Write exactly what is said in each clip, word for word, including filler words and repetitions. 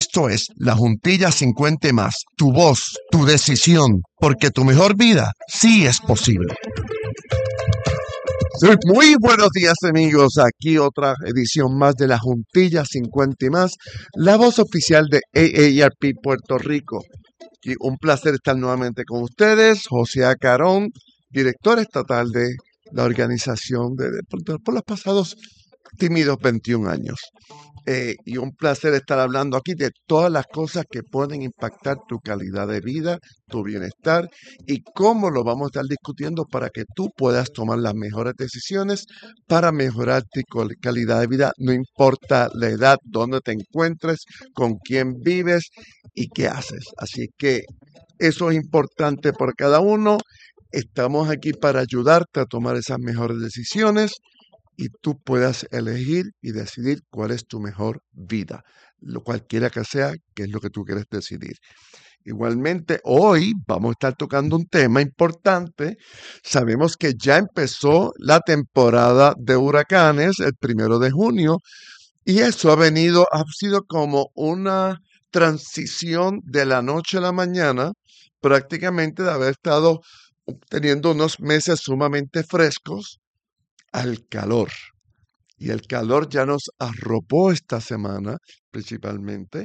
Esto es La Juntilla cincuenta y más, tu voz, tu decisión, porque tu mejor vida sí es posible. Muy buenos días, amigos. Aquí otra edición más de La Juntilla cincuenta y más, la voz oficial de A A R P Puerto Rico. Y un placer estar nuevamente con ustedes. José Acarón, director estatal de la organización de, de, por, por los pasados tímidos veintiún años. Eh, y un placer estar hablando aquí de todas las cosas que pueden impactar tu calidad de vida, tu bienestar y cómo lo vamos a estar discutiendo para que tú puedas tomar las mejores decisiones para mejorar tu calidad de vida, no importa la edad, dónde te encuentres, con quién vives y qué haces. Así que eso es importante por cada uno. Estamos aquí para ayudarte a tomar esas mejores decisiones y tú puedas elegir y decidir cuál es tu mejor vida, lo cualquiera que sea, que es lo que tú quieres decidir. Igualmente, hoy vamos a estar tocando un tema importante. Sabemos que ya empezó la temporada de huracanes el primero de junio y eso ha venido, ha sido como una transición de la noche a la mañana, prácticamente de haber estado teniendo unos meses sumamente frescos al calor. Y el calor ya nos arropó esta semana, principalmente,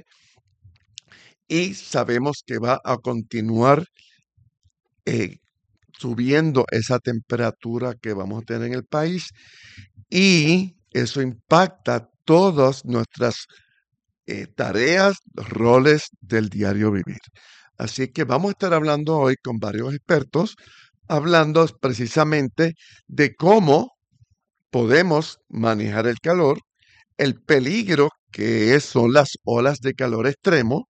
y sabemos que va a continuar eh, subiendo esa temperatura que vamos a tener en el país, y eso impacta todas nuestras eh, tareas, roles del diario vivir. Así que vamos a estar hablando hoy con varios expertos, hablando precisamente de cómo podemos manejar el calor, el peligro que es, son las olas de calor extremo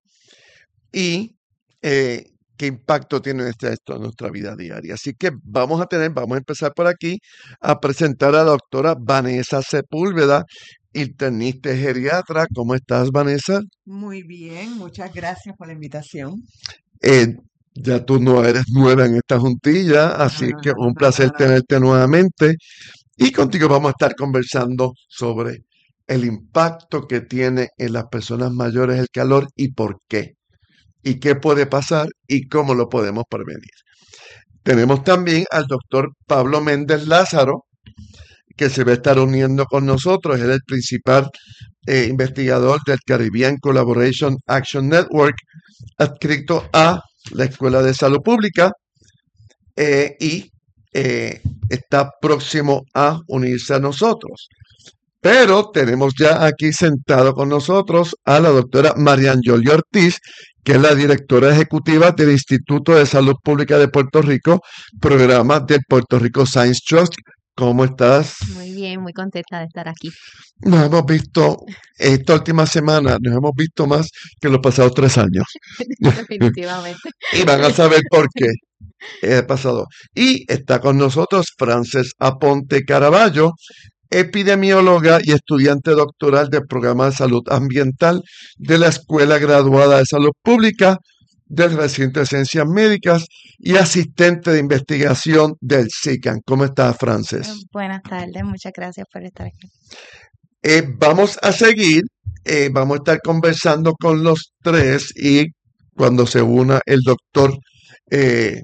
y eh, qué impacto tiene esto en nuestra vida diaria. Así que vamos a tener, vamos a empezar por aquí a presentar a la doctora Vanessa Sepúlveda, internista y geriatra. ¿Cómo estás, Vanessa? Muy bien, muchas gracias por la invitación. Eh, ya tú no eres nueva en esta juntilla, así No, no, que no, un no, placer no, no. tenerte nuevamente. Y contigo vamos a estar conversando sobre el impacto que tiene en las personas mayores el calor y por qué, y qué puede pasar y cómo lo podemos prevenir. Tenemos también al doctor Pablo Méndez Lázaro, que se va a estar uniendo con nosotros. Él es el principal eh, investigador del Caribbean Collaboration Action Network, adscrito a la Escuela de Salud Pública, eh, y eh, está próximo a unirse a nosotros. Pero tenemos ya aquí sentado con nosotros a la doctora Marianjoli Ortiz, que es la directora ejecutiva del Instituto de Salud Pública de Puerto Rico, programa del Puerto Rico Science Trust. ¿Cómo estás? Muy bien, muy contenta de estar aquí. Nos hemos visto, esta última semana, nos hemos visto más que los pasados tres años. Definitivamente. Y van a saber por qué. He pasado. Y está con nosotros Frances Aponte Caraballo, epidemióloga y estudiante doctoral del programa de salud ambiental de la Escuela Graduada de Salud Pública del recinto de Ciencias Médicas y asistente de investigación del SICAN. ¿Cómo estás, Frances? Buenas tardes, muchas gracias por estar aquí. Eh, vamos a seguir, eh, vamos a estar conversando con los tres y cuando se una el doctor eh,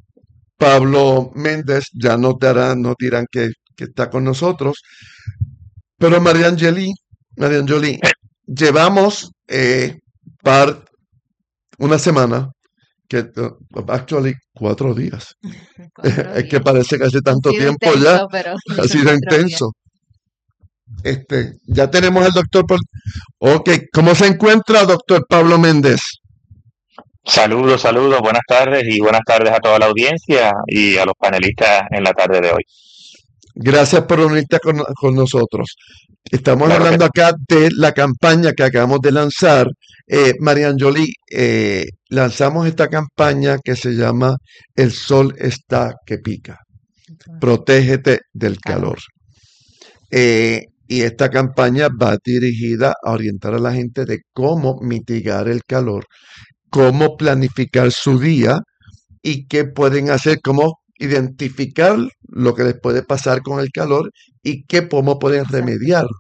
Pablo Méndez, ya nos darán, nos dirán que, que está con nosotros. Pero Marianjoli, Marianjoli, llevamos eh, par, una semana, que uh, actually cuatro días. Cuatro Es que días. parece que hace tanto Ha sido tiempo intenso, ya, pero ha sido cuatro intenso. Este, ya tenemos al doctor. Pol- Ok, ¿cómo se encuentra, doctor Pablo Méndez? Saludos, saludos, buenas tardes y buenas tardes a toda la audiencia y a los panelistas en la tarde de hoy. Gracias por unirte con, con nosotros. Estamos Claro que hablando acá de la campaña que acabamos de lanzar. Eh, Marianjoli, eh, lanzamos esta campaña que se llama El sol está que pica. Protégete del calor. Eh, y esta campaña va dirigida a orientar a la gente de cómo mitigar el calor, cómo planificar su día y qué pueden hacer, cómo identificar lo que les puede pasar con el calor y qué, cómo pueden remediarlo.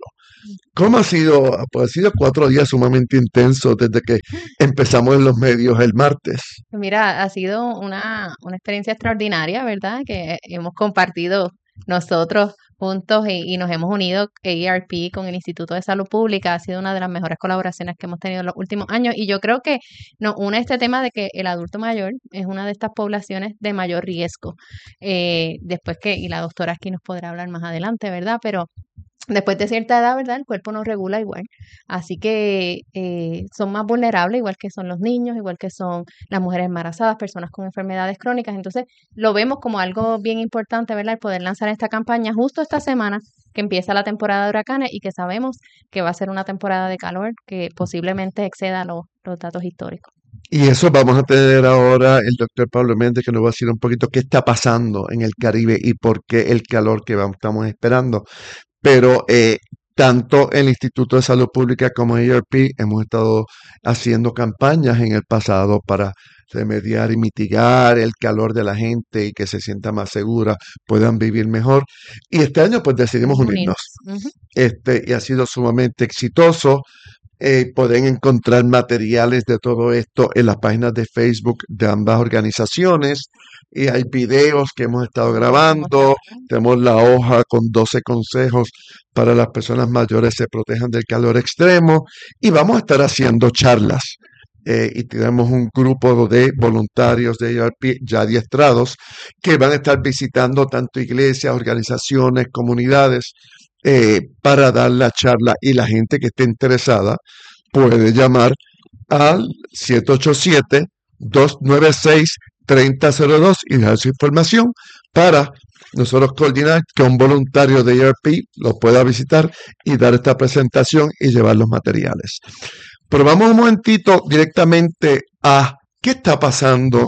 ¿Cómo ha sido? Pues ha sido cuatro días sumamente intensos desde que empezamos en los medios el martes. Pues mira, ha sido una, una experiencia extraordinaria, ¿verdad? Que hemos compartido nosotros juntos y, y nos hemos unido A A R P con el Instituto de Salud Pública. Ha sido una de las mejores colaboraciones que hemos tenido en los últimos años y yo creo que nos une este tema de que el adulto mayor es una de estas poblaciones de mayor riesgo. Eh, después que, y la doctora aquí nos podrá hablar más adelante, ¿verdad? Pero después de cierta edad, ¿verdad? El cuerpo no regula igual. Así que eh, son más vulnerables, igual que son los niños, igual que son las mujeres embarazadas, personas con enfermedades crónicas. Entonces, lo vemos como algo bien importante, ¿verdad? El poder lanzar esta campaña justo esta semana que empieza la temporada de huracanes y que sabemos que va a ser una temporada de calor que posiblemente exceda los, los datos históricos. Y eso vamos a tener ahora el doctor Pablo Méndez que nos va a decir un poquito qué está pasando en el Caribe y por qué el calor que vamos, estamos esperando. Pero eh, tanto el Instituto de Salud Pública como A A R P hemos estado haciendo campañas en el pasado para remediar y mitigar el calor de la gente y que se sienta más segura, puedan vivir mejor. Y este año pues decidimos unirnos. Ujú. Este, y ha sido sumamente exitoso. Eh, pueden encontrar materiales de todo esto en las páginas de Facebook de ambas organizaciones y hay videos que hemos estado grabando. Tenemos la hoja con doce consejos para las personas mayores se protejan del calor extremo y vamos a estar haciendo charlas. Eh, y tenemos un grupo de voluntarios de A A R P ya adiestrados que van a estar visitando tanto iglesias, organizaciones, comunidades eh, para dar la charla y la gente que esté interesada puede llamar al siete ocho siete, dos nueve seis, tres cero cero dos y dejar su información para nosotros coordinar que un voluntario de A A R P lo pueda visitar y dar esta presentación y llevar los materiales. Pero vamos un momentito directamente a qué está pasando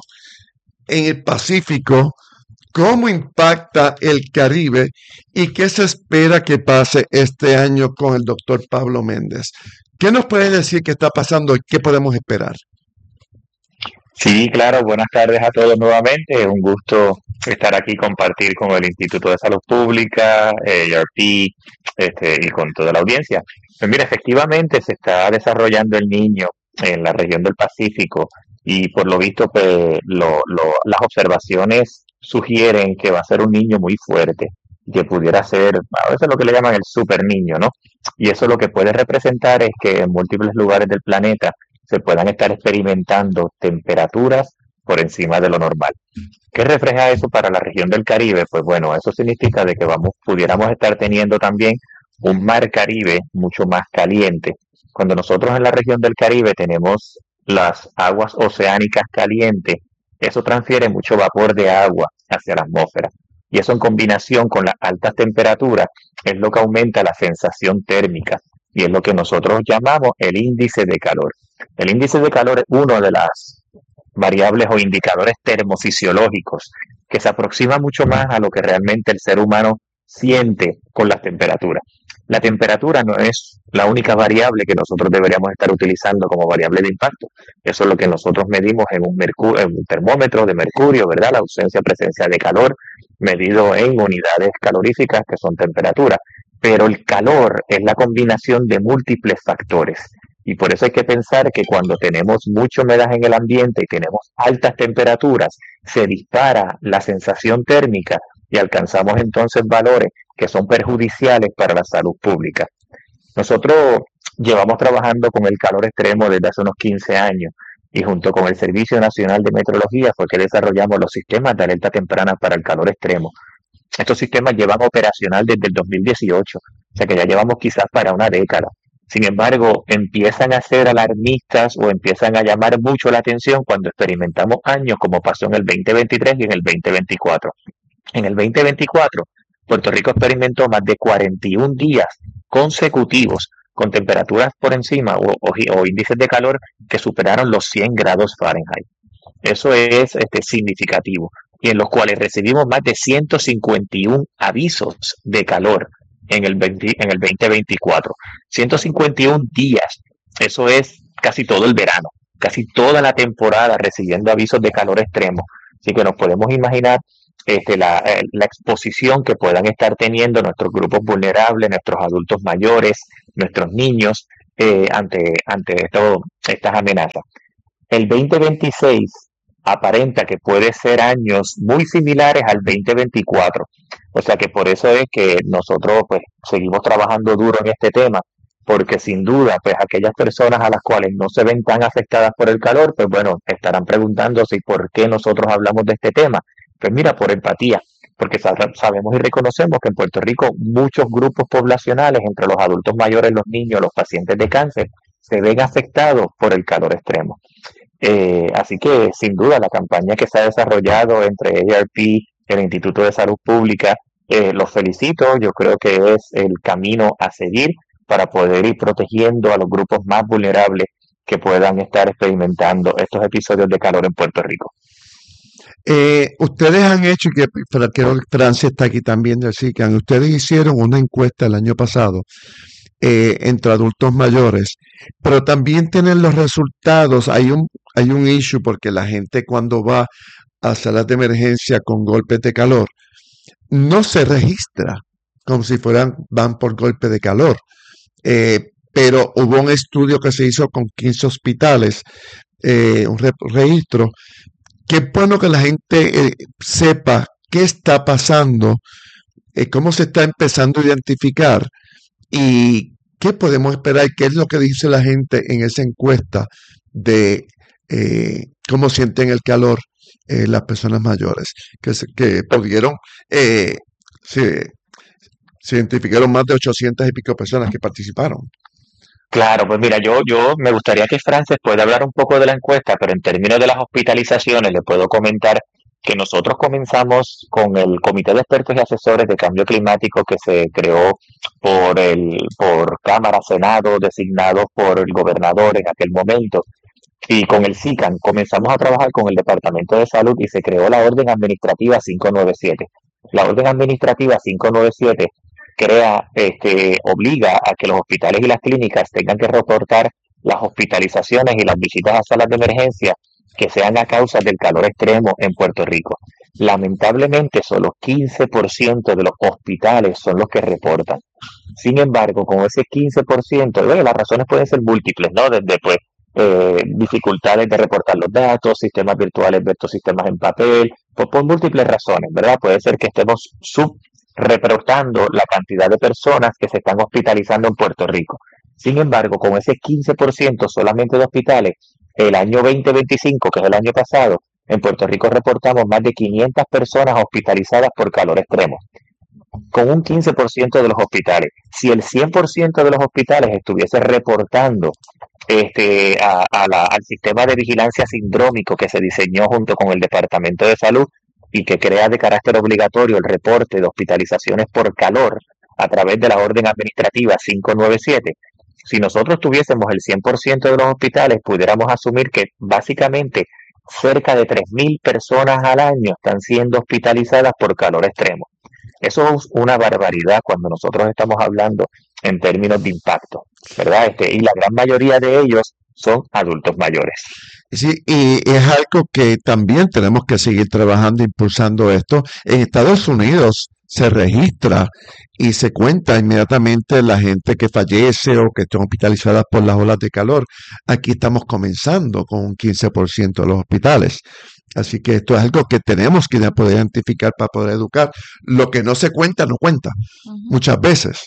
en el Pacífico, cómo impacta el Caribe y qué se espera que pase este año con el doctor Pablo Méndez. ¿Qué nos puede decir que está pasando y qué podemos esperar? Sí, claro, buenas tardes a todos nuevamente. Es un gusto estar aquí y compartir con el Instituto de Salud Pública, eh, A A R P, este, y con toda la audiencia. Pues mira, efectivamente se está desarrollando el niño en la región del Pacífico y por lo visto pues, lo, lo, las observaciones sugieren que va a ser un niño muy fuerte, que pudiera ser a veces lo que le llaman el super niño, ¿no? Y eso lo que puede representar es que en múltiples lugares del planeta se puedan estar experimentando temperaturas por encima de lo normal. ¿Qué refleja eso para la región del Caribe? Pues bueno, eso significa de que vamos, pudiéramos estar teniendo también un mar Caribe mucho más caliente. Cuando nosotros en la región del Caribe tenemos las aguas oceánicas calientes, eso transfiere mucho vapor de agua hacia la atmósfera. Y eso en combinación con las altas temperaturas es lo que aumenta la sensación térmica y es lo que nosotros llamamos el índice de calor. El índice de calor es uno de las variables o indicadores termofisiológicos que se aproxima mucho más a lo que realmente el ser humano siente con las temperaturas. La temperatura no es la única variable que nosotros deberíamos estar utilizando como variable de impacto. Eso es lo que nosotros medimos en un, mercurio, en un termómetro de mercurio, ¿verdad? La ausencia, presencia de calor, medido en unidades caloríficas que son temperatura. Pero el calor es la combinación de múltiples factores. Y por eso hay que pensar que cuando tenemos mucha humedad en el ambiente y tenemos altas temperaturas, se dispara la sensación térmica y alcanzamos entonces valores que son perjudiciales para la salud pública. Nosotros llevamos trabajando con el calor extremo desde hace unos quince años y junto con el Servicio Nacional de Meteorología fue que desarrollamos los sistemas de alerta temprana para el calor extremo. Estos sistemas llevan operacional desde el dos mil dieciocho, o sea que ya llevamos quizás para una década. Sin embargo, empiezan a ser alarmistas o empiezan a llamar mucho la atención cuando experimentamos años como pasó en el veinte veintitrés y en el veinte veinticuatro. En el veinte veinticuatro, Puerto Rico experimentó más de cuarenta y un días consecutivos con temperaturas por encima o, o, o índices de calor que superaron los cien grados Fahrenheit. Eso es este, significativo. Y en los cuales recibimos más de ciento cincuenta y uno avisos de calor en el, veinte, en el veinte veinticuatro. ciento cincuenta y uno días. Eso es casi todo el verano, casi toda la temporada recibiendo avisos de calor extremo. Así que nos podemos imaginar este, la, la exposición que puedan estar teniendo nuestros grupos vulnerables, nuestros adultos mayores, nuestros niños eh, ante, ante esto, estas amenazas. El veinte veintiséis aparenta que puede ser años muy similares al veinte veinticuatro. O sea que por eso es que nosotros pues seguimos trabajando duro en este tema, porque sin duda pues aquellas personas a las cuales no se ven tan afectadas por el calor, pues bueno, estarán preguntándose por qué nosotros hablamos de este tema. Pues mira, por empatía, porque sabemos y reconocemos que en Puerto Rico muchos grupos poblacionales, entre los adultos mayores, los niños, los pacientes de cáncer, se ven afectados por el calor extremo. Eh, así que sin duda la campaña que se ha desarrollado entre A A R P, el Instituto de Salud Pública, eh, los felicito, yo creo que es el camino a seguir para poder ir protegiendo a los grupos más vulnerables que puedan estar experimentando estos episodios de calor en Puerto Rico. Eh, ustedes han hecho, y que creo que Francia está aquí también del S I C A N, ustedes hicieron una encuesta el año pasado eh, entre adultos mayores, pero también tienen los resultados. Hay un, hay un issue porque la gente cuando va a salas de emergencia con golpes de calor no se registra como si fueran, van por golpe de calor. Eh, pero hubo un estudio que se hizo con quince hospitales, eh, un re- registro. Qué bueno que la gente eh, sepa qué está pasando, eh, cómo se está empezando a identificar y qué podemos esperar, qué es lo que dice la gente en esa encuesta de eh, cómo sienten el calor eh, las personas mayores, que, se- que pudieron, eh, se, se identificaron más de ochocientas y pico personas que participaron. Claro, pues mira, yo, yo me gustaría que Frances pueda hablar un poco de la encuesta, pero en términos de las hospitalizaciones le puedo comentar que nosotros comenzamos con el Comité de Expertos y Asesores de Cambio Climático que se creó por el, por Cámara, Senado, designado por el gobernador en aquel momento, y con el S I C A N comenzamos a trabajar con el Departamento de Salud y se creó la Orden Administrativa quinientos noventa y siete. La Orden Administrativa quinientos noventa y siete crea, este, obliga a que los hospitales y las clínicas tengan que reportar las hospitalizaciones y las visitas a salas de emergencia que sean a causa del calor extremo en Puerto Rico. Lamentablemente, solo quince por ciento de los hospitales son los que reportan. Sin embargo, con ese quince por ciento, bueno, las razones pueden ser múltiples, ¿no? Desde pues eh, dificultades de reportar los datos, sistemas virtuales versus sistemas en papel, por, por múltiples razones, ¿verdad? Puede ser que estemos sub reportando la cantidad de personas que se están hospitalizando en Puerto Rico. Sin embargo, con ese quince por ciento solamente de hospitales, el año veinte veinticinco, que es el año pasado, en Puerto Rico reportamos más de quinientas personas hospitalizadas por calor extremo, con un quince por ciento de los hospitales. Si el cien por ciento de los hospitales estuviese reportando este, a, a la, al sistema de vigilancia sindrómico que se diseñó junto con el Departamento de Salud y que crea de carácter obligatorio el reporte de hospitalizaciones por calor a través de la Orden Administrativa quinientos noventa y siete, si nosotros tuviésemos el cien por ciento de los hospitales, pudiéramos asumir que básicamente cerca de tres mil personas al año están siendo hospitalizadas por calor extremo. Eso es una barbaridad cuando nosotros estamos hablando en términos de impacto, ¿verdad? Este, y la gran mayoría de ellos son adultos mayores. Sí, y es algo que también tenemos que seguir trabajando, impulsando esto. En Estados Unidos se registra y se cuenta inmediatamente la gente que fallece o que están hospitalizadas por las olas de calor. Aquí estamos comenzando con un quince por ciento de los hospitales. Así que esto es algo que tenemos que poder identificar para poder educar. Lo que no se cuenta, no cuenta, Ujú. muchas veces.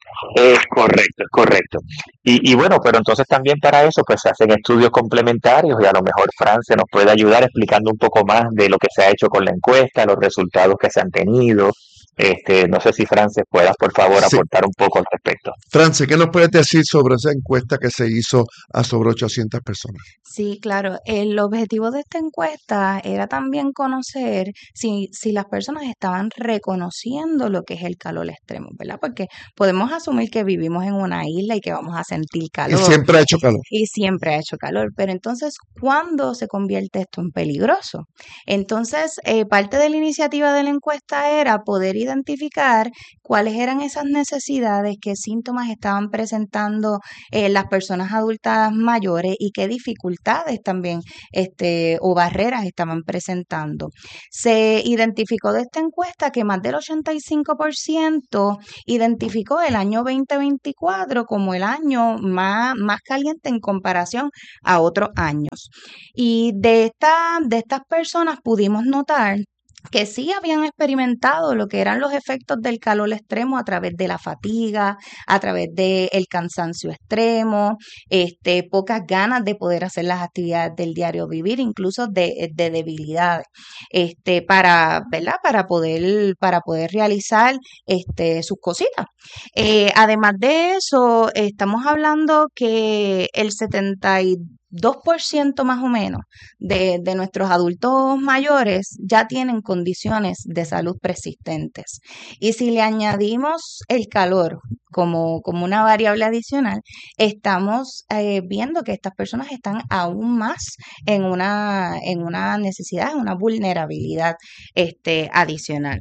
Es correcto, es correcto. Y, y bueno, pero entonces también para eso pues se hacen estudios complementarios y a lo mejor Fran se nos puede ayudar explicando un poco más de lo que se ha hecho con la encuesta, los resultados que se han tenido. Este, no sé si Frances puedas por favor Sí. aportar un poco al respecto. Frances, ¿qué nos puedes decir sobre esa encuesta que se hizo a sobre ochocientas personas? Sí, claro. El objetivo de esta encuesta era también conocer si, si las personas estaban reconociendo lo que es el calor extremo, ¿verdad? Porque podemos asumir que vivimos en una isla y que vamos a sentir Y calor siempre ha hecho calor. y siempre ha hecho calor, pero entonces, ¿cuándo se convierte esto en peligroso? Entonces, eh, parte de la iniciativa de la encuesta era poder identificar cuáles eran esas necesidades, qué síntomas estaban presentando eh, las personas adultas mayores y qué dificultades también este, o barreras estaban presentando. Se identificó de esta encuesta que más del ochenta y cinco por ciento identificó el año veinte veinticuatro como el año más, más caliente en comparación a otros años. Y de, esta, de estas personas pudimos notar que sí habían experimentado lo que eran los efectos del calor extremo a través de la fatiga, a través del cansancio extremo, este, pocas ganas de poder hacer las actividades del diario vivir, incluso de, de debilidades, este, para, ¿verdad? Para poder, para poder realizar este, sus cositas. Eh, además de eso, estamos hablando que el setenta y dos por ciento más o menos de, de nuestros adultos mayores ya tienen condiciones de salud persistentes. Y si le añadimos el calor como, como una variable adicional, estamos eh, viendo que estas personas están aún más en una, en una necesidad, en una vulnerabilidad este, adicional.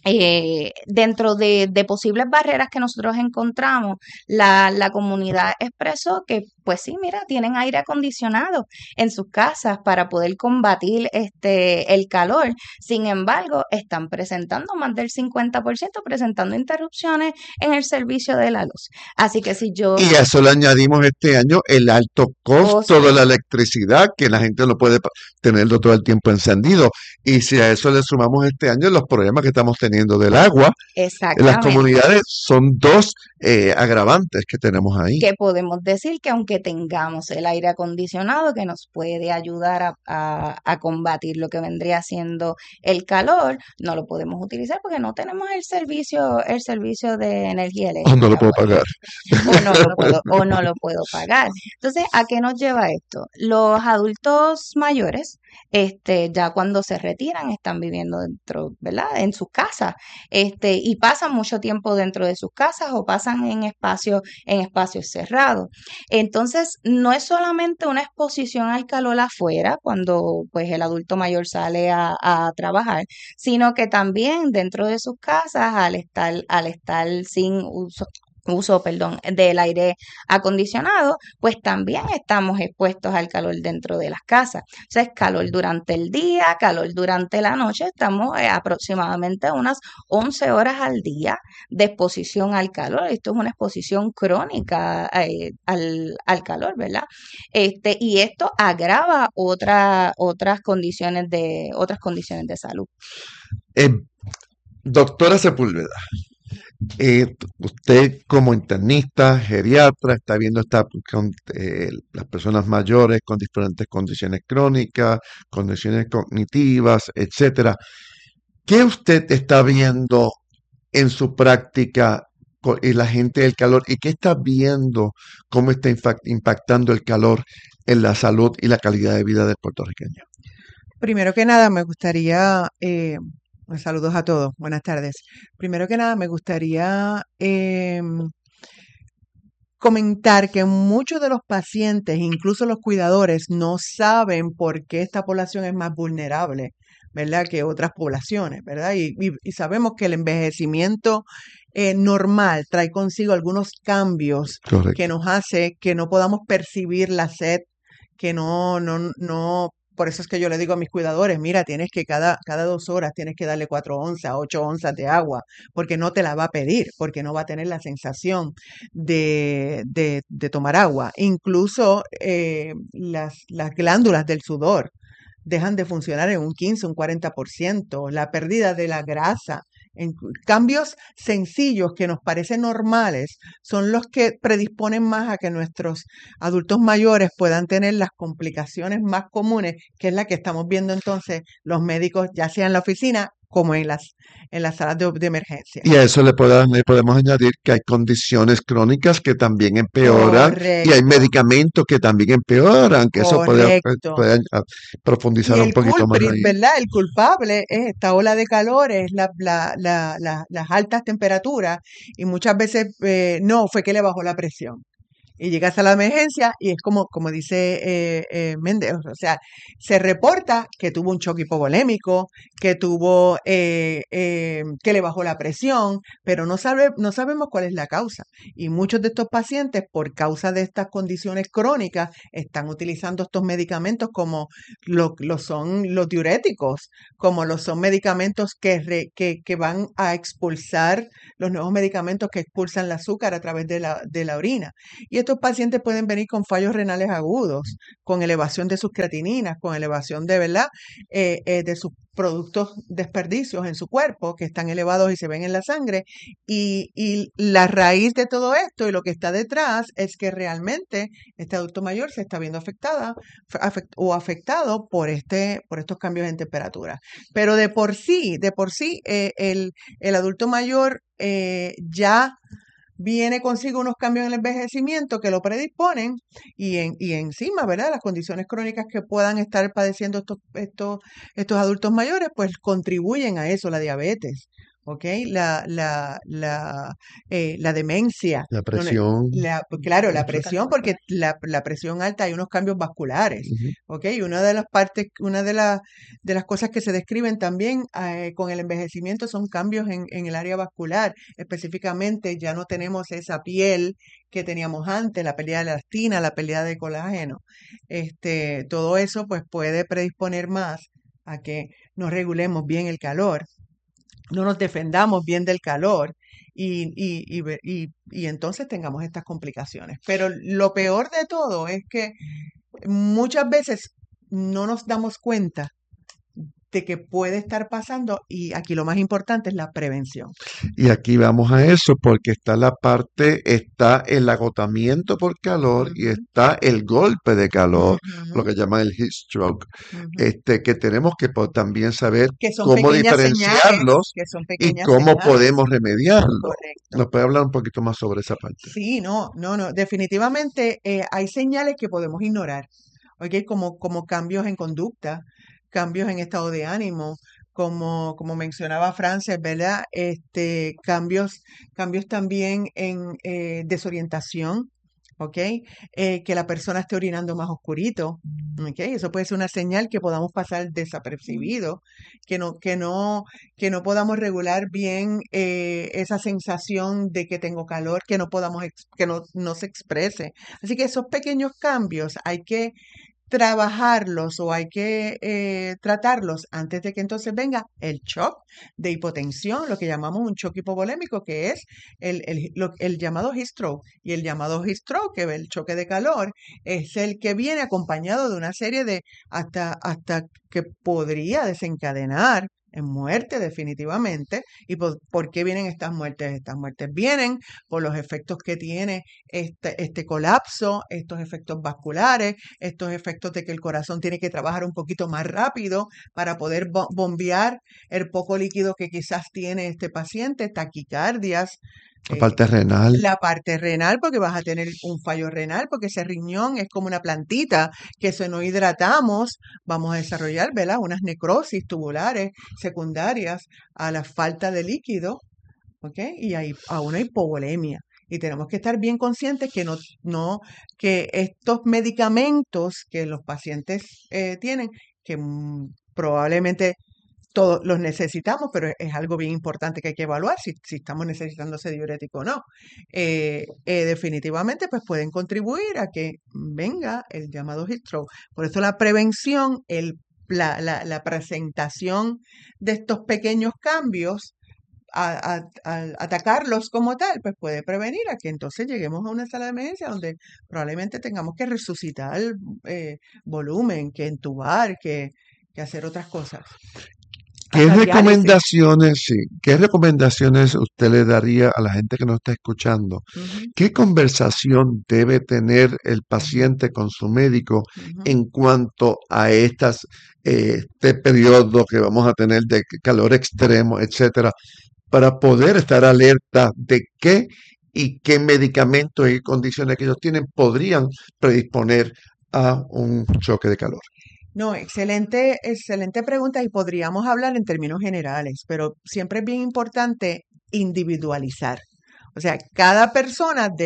Eh, dentro de, de posibles barreras que nosotros encontramos, la, la comunidad expresó que, pues sí, mira, tienen aire acondicionado en sus casas para poder combatir este, el calor. Sin embargo, están presentando más del cincuenta por ciento, presentando interrupciones en el servicio de la luz. Así que si yo... Y a eso le añadimos este año el alto costo Costo. de la electricidad, que la gente no puede pa- tenerlo todo el tiempo encendido. Y si a eso le sumamos este año los problemas que estamos teniendo del agua, en las Exactamente. comunidades son dos eh, agravantes que tenemos ahí. Que podemos decir que aunque tengamos el aire acondicionado que nos puede ayudar a, a- a combatir lo que vendría siendo el calor, no lo podemos utilizar porque no tenemos el servicio, el servicio de energía Oh, no lo eléctrica, puedo por pagar. ejemplo, o no lo puedo, o no lo puedo pagar. Entonces, ¿a qué nos lleva esto? Los adultos mayores, este, ya cuando se retiran, están viviendo dentro, ¿verdad? En sus casas, este, y pasan mucho tiempo dentro de sus casas o pasan en espacios, en espacios cerrados. Entonces, no es solamente una exposición al calor afuera cuando pues el adulto mayor sale a, a trabajar, sino que también dentro de sus casas al estar, al estar sin uso uso, perdón, del aire acondicionado, pues también estamos expuestos al calor dentro de las casas. O sea, es calor durante el día, calor durante la noche, estamos eh, aproximadamente unas once horas al día de exposición al calor. Esto es una exposición crónica eh, al, al calor, ¿verdad? Este, y esto agrava otra, otras condiciones de, otras condiciones de salud. Eh, doctora Sepúlveda, eh, usted como internista, geriatra, está viendo esta, con, eh, las personas mayores con diferentes condiciones crónicas, condiciones cognitivas, etcétera. ¿Qué usted está viendo en su práctica con y la gente del calor? ¿Y qué está viendo cómo está infac- impactando el calor en la salud y la calidad de vida del puertorriqueño? Primero que nada, me gustaría, eh, bueno, saludos a todos, buenas tardes. Primero que nada, me gustaría em, comentar que muchos de los pacientes, incluso los cuidadores, no saben por qué esta población es más vulnerable, ¿verdad? Que otras poblaciones, ¿verdad? Y, y- y sabemos que el envejecimiento eh, normal trae consigo algunos cambios que Correcto. nos hace que no podamos percibir la sed, que no, no, no, por eso es que yo le digo a mis cuidadores, mira, tienes que cada, cada dos horas tienes que darle cuatro onzas, ocho onzas de agua, porque no te la va a pedir, porque no va a tener la sensación de, de, de tomar agua. Incluso eh, las, las glándulas del sudor dejan de funcionar en un quince, un cuarenta por ciento, la pérdida de la grasa. En cambios sencillos que nos parecen normales son los que predisponen más a que nuestros adultos mayores puedan tener las complicaciones más comunes, que es la que estamos viendo entonces los médicos, ya sea en la oficina como en las, en las salas de, de emergencia. Y a eso le, pueda- le podemos añadir que hay condiciones crónicas que también empeoran y hay Correcto, medicamentos que también empeoran, que eso puede, correcto. puede a- Y profundizar un el poquito más culprit, ahí. ¿verdad? El culpable es esta ola de calor, es la, la, la, la- las altas temperaturas y muchas veces eh, no, fue que le bajó la presión. y llegas a la emergencia y es como, como dice eh, eh, Méndez, o sea, se reporta que tuvo un choque hipovolémico, que tuvo, eh, eh, que le bajó la presión, pero no sabe, no sabemos cuál es la causa. Y muchos de estos pacientes, por causa de estas condiciones crónicas, están utilizando estos medicamentos como lo, lo son los diuréticos, como lo son medicamentos que, re- que, que van a expulsar, los nuevos medicamentos que expulsan el azúcar a través de la, de la orina. Y estos pacientes pueden venir con fallos renales agudos, con elevación de sus creatininas, con elevación de, ¿verdad? Eh, eh, de sus productos desperdicios en su cuerpo que están elevados y se ven en la sangre. Y, y la raíz de todo esto y lo que está detrás es que realmente este adulto mayor se está viendo afectada afect- o afectado por, este, por estos cambios en temperatura. Pero de por sí, de por sí, eh, el, el adulto mayor eh, ya viene consigo unos cambios en el envejecimiento que lo predisponen y, en, y encima, ¿verdad? Las condiciones crónicas que puedan estar padeciendo estos, estos, estos adultos mayores, pues contribuyen a eso, la diabetes, ¿ok? La, la, la, eh, la demencia, La no, ne- presión. la, pues, claro, la Eso. presión, porque la, la presión alta hay unos cambios vasculares, Ujú. ¿ok? Y una de las partes, una de, las de las cosas que se describen también eh, con el envejecimiento son cambios en, en el área vascular. Específicamente, ya no tenemos esa piel que teníamos antes, la pérdida de elastina, la pérdida de colágeno. Este, todo eso pues puede predisponer más a que no regulemos bien el calor, no nos defendamos bien del calor y, y, y, ve- y- y entonces tengamos estas complicaciones. Pero lo peor de todo es que muchas veces no nos damos cuenta de que puede estar pasando y aquí lo más importante es la prevención. Y aquí vamos a eso porque está la parte, está el agotamiento por calor y Ujú, está el golpe de calor, lo ujú, que llaman el heat stroke, ujú. este, que tenemos que po- también saber Que son cómo pequeñas señales, diferenciarlos que son y pequeñas cómo señales, podemos remediarlo. correcto. ¿Nos puede hablar un poquito más sobre esa parte? Sí, no, no, no, definitivamente eh, hay señales que podemos ignorar, ¿ok? Como, como cambios en conducta, cambios en estado de ánimo, como, como mencionaba Frances, ¿verdad? Este, cambios, cambios también en eh, desorientación, ¿ok? Eh, que la persona esté orinando más oscurito, ¿ok? Eso puede ser una señal que podamos pasar desapercibido, que no, que no, que no podamos regular bien eh, esa sensación de que tengo calor, que no podamos, ex- que no, no se exprese. Así que esos pequeños cambios hay que trabajarlos o hay que eh, tratarlos antes de que entonces venga el shock de hipotensión, lo que llamamos un shock hipovolémico, que es el, el, lo- el llamado heat stroke. Y el llamado heat stroke, que es el choque de calor, es el que viene acompañado de una serie de hasta, hasta que podría desencadenar en muerte definitivamente. ¿Y por, por qué vienen estas muertes? Estas muertes vienen por los efectos que tiene este, este colapso, estos efectos vasculares, estos efectos de que el corazón tiene que trabajar un poquito más rápido para poder bo- bombear el poco líquido que quizás tiene este paciente, taquicardias, La eh, parte renal. la parte renal, porque vas a tener un fallo renal, porque ese riñón es como una plantita que si no hidratamos, vamos a desarrollar, ¿verdad? Unas necrosis tubulares secundarias a la falta de líquido, ¿ok? Y hay a una hipovolemia. Y tenemos que estar bien conscientes que no, no, que estos medicamentos que los pacientes eh, tienen, que mm, probablemente todos los necesitamos, pero es, es algo bien importante que hay que evaluar si, si estamos necesitando ese diurético o no. Eh, eh, definitivamente, pues pueden contribuir a que venga el llamado heat stroke. Por eso la prevención, el, la, la, la presentación de estos pequeños cambios a- a- al atacarlos como tal, pues puede prevenir a que entonces lleguemos a una sala de emergencia donde probablemente tengamos que resucitar eh, volumen, que entubar, que, que hacer otras cosas. ¿Qué Hasta diálisis. recomendaciones, sí, qué recomendaciones usted le daría a la gente que nos está escuchando? Ujú, ¿Qué conversación debe tener el paciente con su médico ujú. en cuanto a estas, eh, este periodo que vamos a tener de calor extremo, etcétera, para poder estar alerta de qué y qué medicamentos y condiciones que ellos tienen podrían predisponer a un choque de calor? No, excelente, excelente pregunta y podríamos hablar en términos generales, pero siempre es bien importante individualizar. O sea, cada persona debe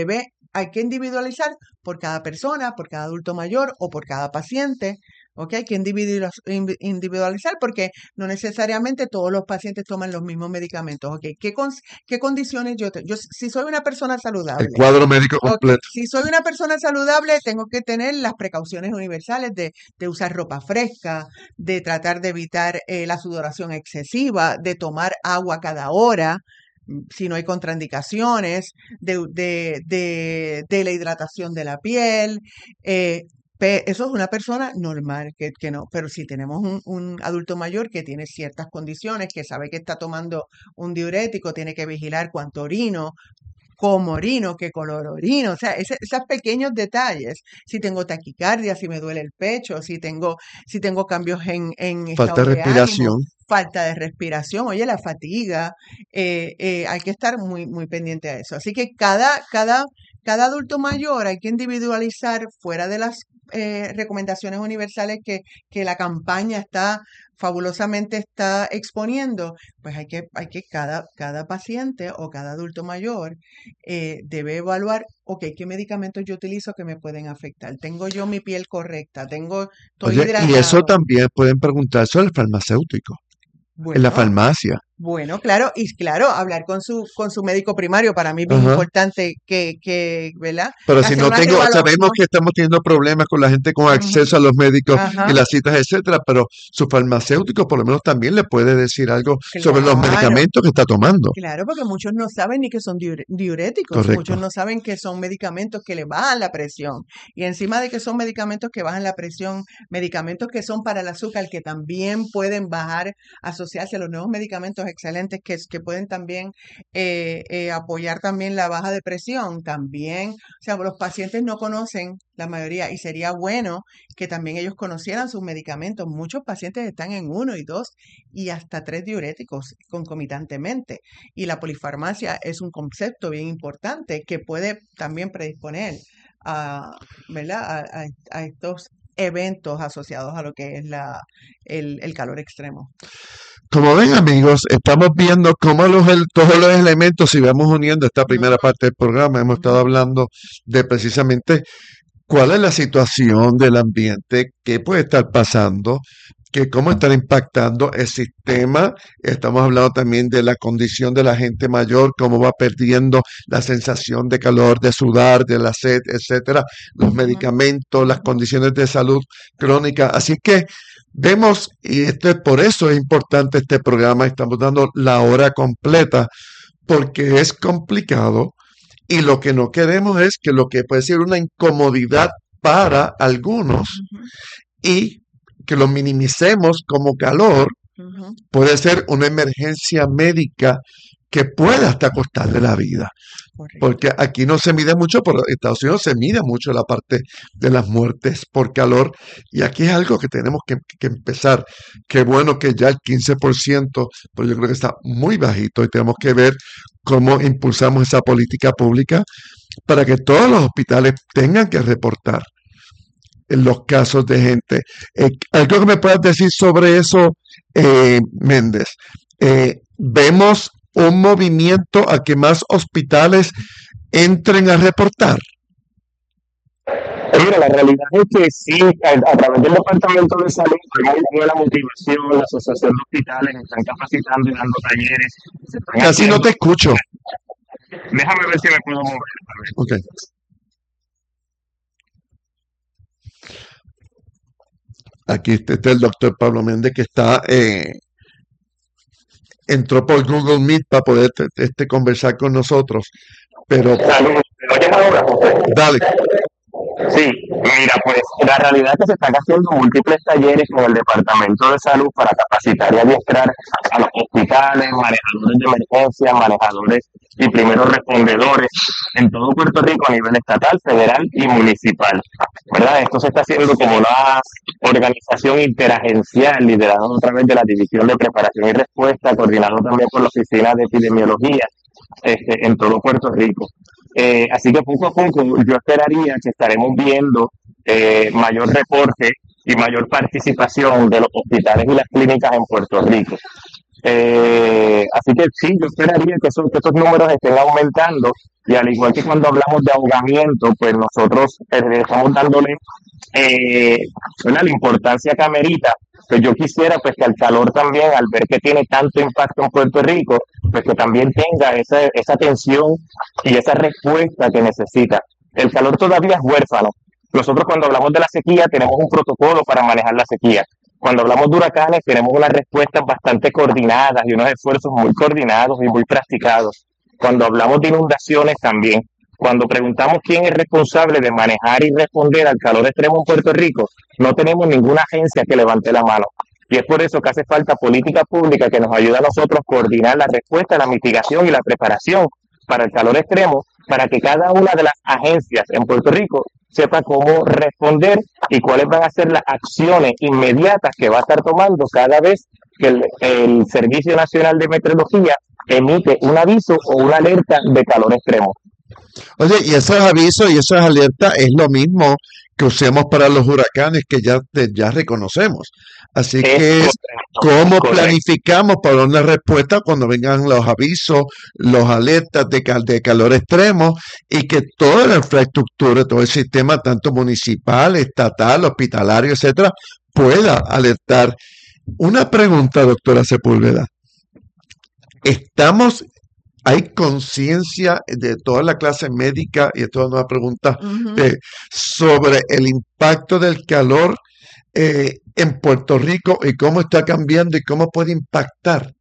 hay que individualizar por cada persona, por cada adulto mayor o por cada paciente. ¿Ok? Hay que individualiz- invi- individualizar porque no necesariamente todos los pacientes toman los mismos medicamentos. ¿Ok? ¿Qué, cons- qué condiciones yo tengo? Yo, si soy una persona El saludable, cuadro médico ok, completo. si soy una persona saludable, tengo que tener las precauciones universales de, de usar ropa fresca, de tratar de evitar eh, la sudoración excesiva, de tomar agua cada hora, mm, si no hay contraindicaciones, de, de, de, de la hidratación de la piel. eh, pe- Eso es una persona normal, que, que no, pero si tenemos un, un adulto mayor que tiene ciertas condiciones, que sabe que está tomando un diurético, tiene que vigilar cuánto orino, cómo orino, qué color orino, o sea, ese- esos pequeños detalles. Si tengo taquicardia, si me duele el pecho, si tengo, si tengo cambios en, en Falta estado de de ánimo, respiración. falta de respiración, oye, la fatiga, eh, eh, hay que estar muy, muy pendiente a eso. Así que cada, cada, cada adulto mayor hay que individualizar fuera de las eh, recomendaciones universales que, que la campaña está fabulosamente está exponiendo, pues hay que, hay que cada, cada paciente o cada adulto mayor eh, debe evaluar, ok, ¿qué medicamentos yo utilizo que me pueden afectar? ¿Tengo yo mi piel correcta? ¿Tengo, estoy Oye, y eso hidratado? también pueden preguntarse al farmacéutico, en la Bueno, farmacia. bueno, claro, y claro, hablar con su, con su médico primario, para mí es bien Ajá. importante que, que, ¿verdad? Pero si Hacer no una tengo, sabemos evaluación. que estamos teniendo problemas con la gente con Ujú, acceso a los médicos y ajá, las citas, etcétera, pero su farmacéutico por lo menos también le puede decir algo sobre los claro. medicamentos que está tomando. Claro, porque muchos no saben ni que son diure- diuréticos, muchos Correcto. no saben que son medicamentos que le bajan la presión. Y encima de que son medicamentos que bajan la presión, medicamentos que son para el azúcar, que también pueden bajar, asociarse a los nuevos medicamentos excelentes que, que pueden también eh, eh, apoyar también la baja de presión, también, o sea, los pacientes no conocen la mayoría y sería bueno que también ellos conocieran sus medicamentos. Muchos pacientes están en uno y dos y hasta tres diuréticos concomitantemente. Y la polifarmacia es un concepto bien importante que puede también predisponer a, ¿verdad? a, a- a estos eventos asociados a lo que es la, el, el calor extremo. Como ven, amigos, estamos viendo cómo los, el- todos los elementos, si vamos uniendo esta primera Ujú, parte del programa, hemos estado ujú, hablando de precisamente cuál es la situación del ambiente, qué puede estar pasando, que cómo están impactando el sistema. Estamos hablando también de la condición de la gente mayor, cómo va perdiendo la sensación de calor, de sudar, de la sed, etcétera, los ujú, medicamentos, las ujú. condiciones de salud crónica. Así que vemos, y esto es por eso es importante este programa, estamos dando la hora completa, porque es complicado y lo que no queremos es que lo que puede ser una incomodidad para algunos Ujú, y que lo minimicemos como calor, ujú, puede ser una emergencia médica que puede hasta costarle la vida. correcto. Porque aquí no se mide mucho, pero en Estados Unidos se mide mucho la parte de las muertes por calor. Y aquí es algo que tenemos que, que empezar. Qué bueno que ya el quince por ciento, pero yo creo que está muy bajito y tenemos que ver cómo impulsamos esa política pública para que todos los hospitales tengan que reportar en los casos de gente. Eh, ¿algo que me puedas decir sobre eso, eh, Méndez? Eh, vemos un movimiento a que más hospitales entren a reportar. Mira, la realidad es que sí, a, a través del Departamento de Salud, hay buena motivación, la Asociación de Hospitales están capacitando y dando talleres, se están Casi no haciendo. te escucho. Déjame ver si me puedo mover. A ver. Ok. Aquí está el doctor Pablo Méndez que está, eh, entró por Google Meet para poder este, conversar con nosotros. Pero Saludos, ¿me oyes ahora, José? dale. Sí, mira, pues la realidad es que se están haciendo múltiples talleres con el Departamento de Salud para capacitar y adiestrar a los hospitales, manejadores de emergencia, manejadores y primeros respondedores en todo Puerto Rico a nivel estatal, federal y municipal, ¿verdad? Esto se está haciendo como una organización interagencial liderada a través de la División de Preparación y Respuesta, coordinado también por la Oficina de Epidemiología este, en todo Puerto Rico. Eh, así que poco a poco yo esperaría que estaremos viendo eh, mayor reporte y mayor participación de los hospitales y las clínicas en Puerto Rico. Eh, así que sí, yo esperaría que esos, que esos números estén aumentando y al igual que cuando hablamos de ahogamiento, pues nosotros eh, estamos dándole eh, ¿verdad? La importancia que amerita. Pues yo quisiera pues que el calor también, al ver que tiene tanto impacto en Puerto Rico, pues que también tenga esa, esa atención y esa respuesta que necesita. El calor todavía es huérfano. Nosotros cuando hablamos de la sequía tenemos un protocolo para manejar la sequía. Cuando hablamos de huracanes tenemos unas respuestas bastante coordinadas y unos esfuerzos muy coordinados y muy practicados. Cuando hablamos de inundaciones también. Cuando preguntamos quién es responsable de manejar y responder al calor extremo en Puerto Rico, no tenemos ninguna agencia que levante la mano. Y es por eso que hace falta política pública que nos ayude a nosotros a coordinar la respuesta, la mitigación y la preparación para el calor extremo, para que cada una de las agencias en Puerto Rico sepa cómo responder y cuáles van a ser las acciones inmediatas que va a estar tomando cada vez que el, el Servicio Nacional de Meteorología emite un aviso o una alerta de calor extremo. Oye, y esos avisos y esas alertas es lo mismo que usemos para los huracanes que ya, ya reconocemos. Así Es que es correcto, cómo correcto. planificamos para una respuesta cuando vengan los avisos, los alertas de, cal- de calor extremo y que toda la infraestructura, todo el sistema, tanto municipal, estatal, hospitalario, etcétera, pueda alertar. Una pregunta, doctora Sepúlveda. ¿Estamos ¿Hay conciencia de toda la clase médica, y esto es una pregunta, Ujú. eh, sobre el impacto del calor eh, en Puerto Rico y cómo está cambiando y cómo puede impactar?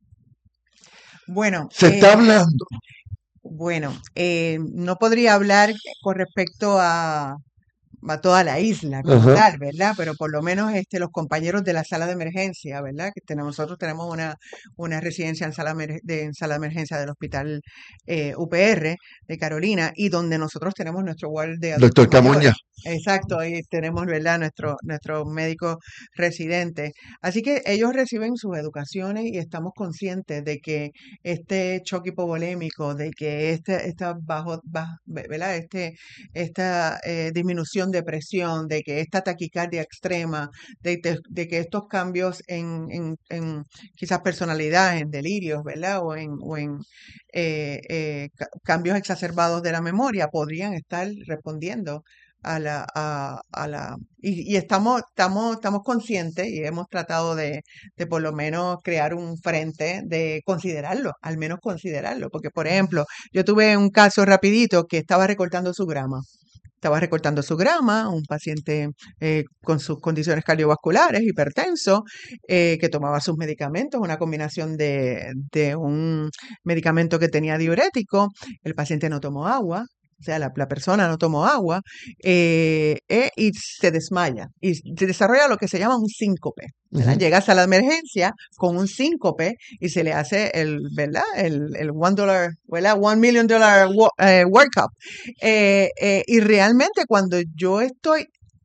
Bueno, Se eh, está hablando. bueno, eh, no podría hablar con respecto a, a toda la isla como Ajá. tal, ¿verdad? Pero por lo menos este, los compañeros de la sala de emergencia, ¿verdad? Que tenemos, nosotros tenemos una, una residencia en sala, emer- de, en sala de emergencia del hospital eh, U P R de Carolina y donde nosotros tenemos nuestro ward de adultos Doctor Camuña. mayores. Exacto, ahí tenemos, ¿verdad? Nuestro, nuestro médico residente. Así que ellos reciben sus educaciones y estamos conscientes de que este choque hipovolémico, de que este, esta bajo, baj- ¿verdad? Este, esta eh, disminución de presión, de que esta taquicardia extrema, de, de- de que estos cambios en, en, en quizás personalidad, en delirios, ¿verdad? O en, o en eh, eh, ca- cambios exacerbados de la memoria podrían estar respondiendo a la, a, a la, y, y estamos, estamos, estamos conscientes y hemos tratado de, de por lo menos crear un frente de considerarlo, al menos considerarlo, porque por ejemplo, yo tuve un caso rapidito que estaba recortando su grama. Estaba recortando su grama, un paciente eh, con sus condiciones cardiovasculares, hipertenso, eh, que tomaba sus medicamentos, una combinación de, de un medicamento que tenía diurético. El paciente no tomó agua, o sea, la, la persona no tomó agua eh, eh, y se desmaya y se desarrolla lo que se llama un síncope. ¿Verdad? Ujú. Llegas a la emergencia con un síncope y se le hace el, ¿verdad? El, el one dollar, ¿verdad? One million dollar wo- eh, workup. Eh, eh, y realmente cuando yo estoy,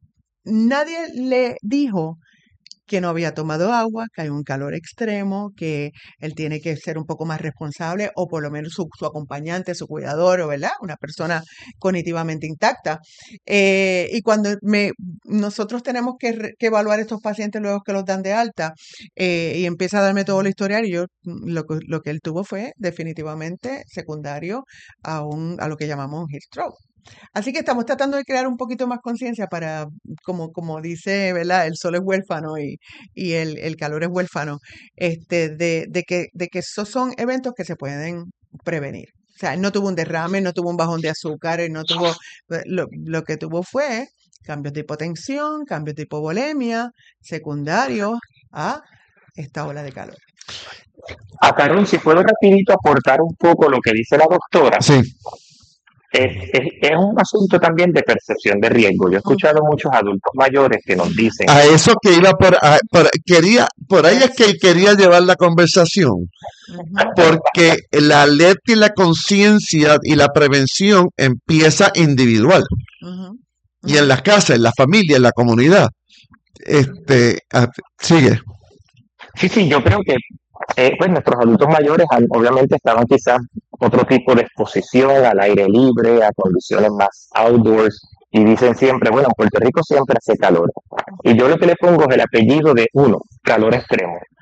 nadie le dijo que no había tomado agua, que hay un calor extremo, que él tiene que ser un poco más responsable, o por lo menos su, su acompañante, su cuidador, o ¿verdad? Una persona cognitivamente intacta. Eh, y cuando me, nosotros tenemos que, re- que evaluar estos pacientes luego que los dan de alta, eh, y empieza a darme todo el historial, y yo mm, lo, que- lo que él tuvo fue definitivamente secundario a, un, a lo que llamamos un heat stroke. Así que estamos tratando de crear un poquito más conciencia para, como, como dice, ¿verdad? El sol es huérfano y, y el, el calor es huérfano, este, de, de que, de que esos son eventos que se pueden prevenir. O sea, él no tuvo un derrame, no tuvo un bajón de azúcar, él no tuvo, eh, lo, lo que tuvo fue cambios de hipotensión, cambios de hipovolemia, secundarios a esta ola de calor. A Carol, si puedo rapidito aportar un poco lo que dice la doctora. Sí. Es, es, es un asunto también de percepción de riesgo. Yo he escuchado muchos adultos mayores que nos dicen, A eso que iba por, a- por- quería, por ahí es que quería llevar la conversación, Ujú, porque la alerta y la conciencia y la prevención empieza individual ujú, y en ujú. las casas, en la familia, en la comunidad. Este, ah, sigue. sí, sí, yo creo que eh, pues nuestros adultos mayores han- obviamente estaban quizás otro tipo de exposición al aire libre, a condiciones más outdoors, y dicen siempre, bueno, en Puerto Rico siempre hace calor. Y yo lo que le pongo es el apellido de uno, calor extremo.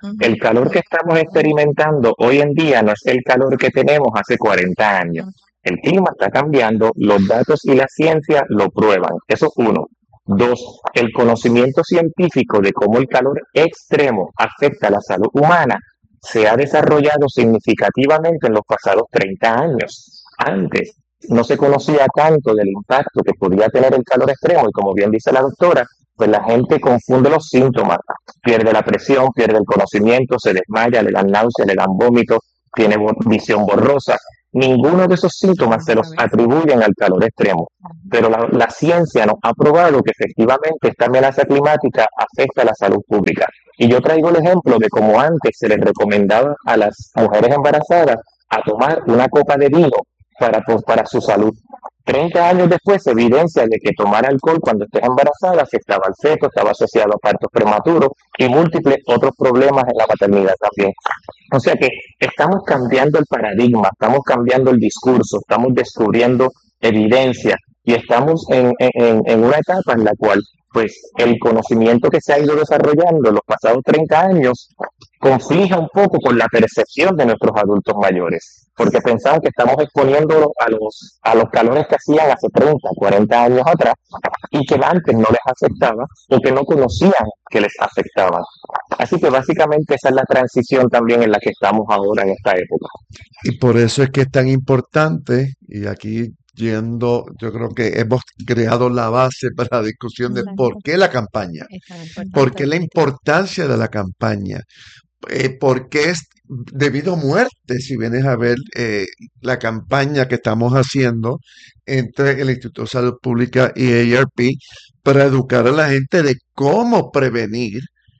Ujú. El calor que estamos experimentando hoy en día no es el calor que tenemos hace cuarenta años. El clima está cambiando, los datos y la ciencia lo prueban. Eso es uno. Dos, el conocimiento científico de cómo el calor extremo afecta a la salud humana se ha desarrollado significativamente en los pasados treinta años. Antes no se conocía tanto del impacto que podía tener el calor extremo y como bien dice la doctora, pues la gente confunde los síntomas, pierde la presión, pierde el conocimiento, se desmaya, le dan náuseas, le dan vómitos, tiene bo- visión borrosa. Ninguno de esos síntomas se los atribuyen al calor extremo, pero la, la ciencia nos ha probado que efectivamente esta amenaza climática afecta a la salud pública. Y yo traigo el ejemplo de cómo antes se les recomendaba a las mujeres embarazadas a tomar una copa de vino para, pues, para su salud. Treinta años después se evidencia de que tomar alcohol cuando estés embarazada afectaba al feto, estaba asociado a partos prematuros y múltiples otros problemas en la maternidad también. O sea que estamos cambiando el paradigma, estamos cambiando el discurso, estamos descubriendo evidencia y estamos en, en, en una etapa en la cual pues el conocimiento que se ha ido desarrollando en los pasados treinta años conflija un poco con la percepción de nuestros adultos mayores, porque pensamos que estamos exponiéndolos a los, a los calores que hacían hace treinta, cuarenta años atrás y que antes no les afectaba o que no conocían que les afectaba. Así que básicamente esa es la transición también en la que estamos ahora en esta época. Y por eso es que es tan importante, y aquí yendo, yo creo que hemos creado la base para la discusión de por Exacto. qué la campaña, Es tan por importante qué la definitivamente. importancia de la campaña, eh, por qué es debido a muerte, si vienes a ver eh, la campaña que estamos haciendo entre el Instituto de Salud Pública y A A R P para educar a la gente de cómo prevenir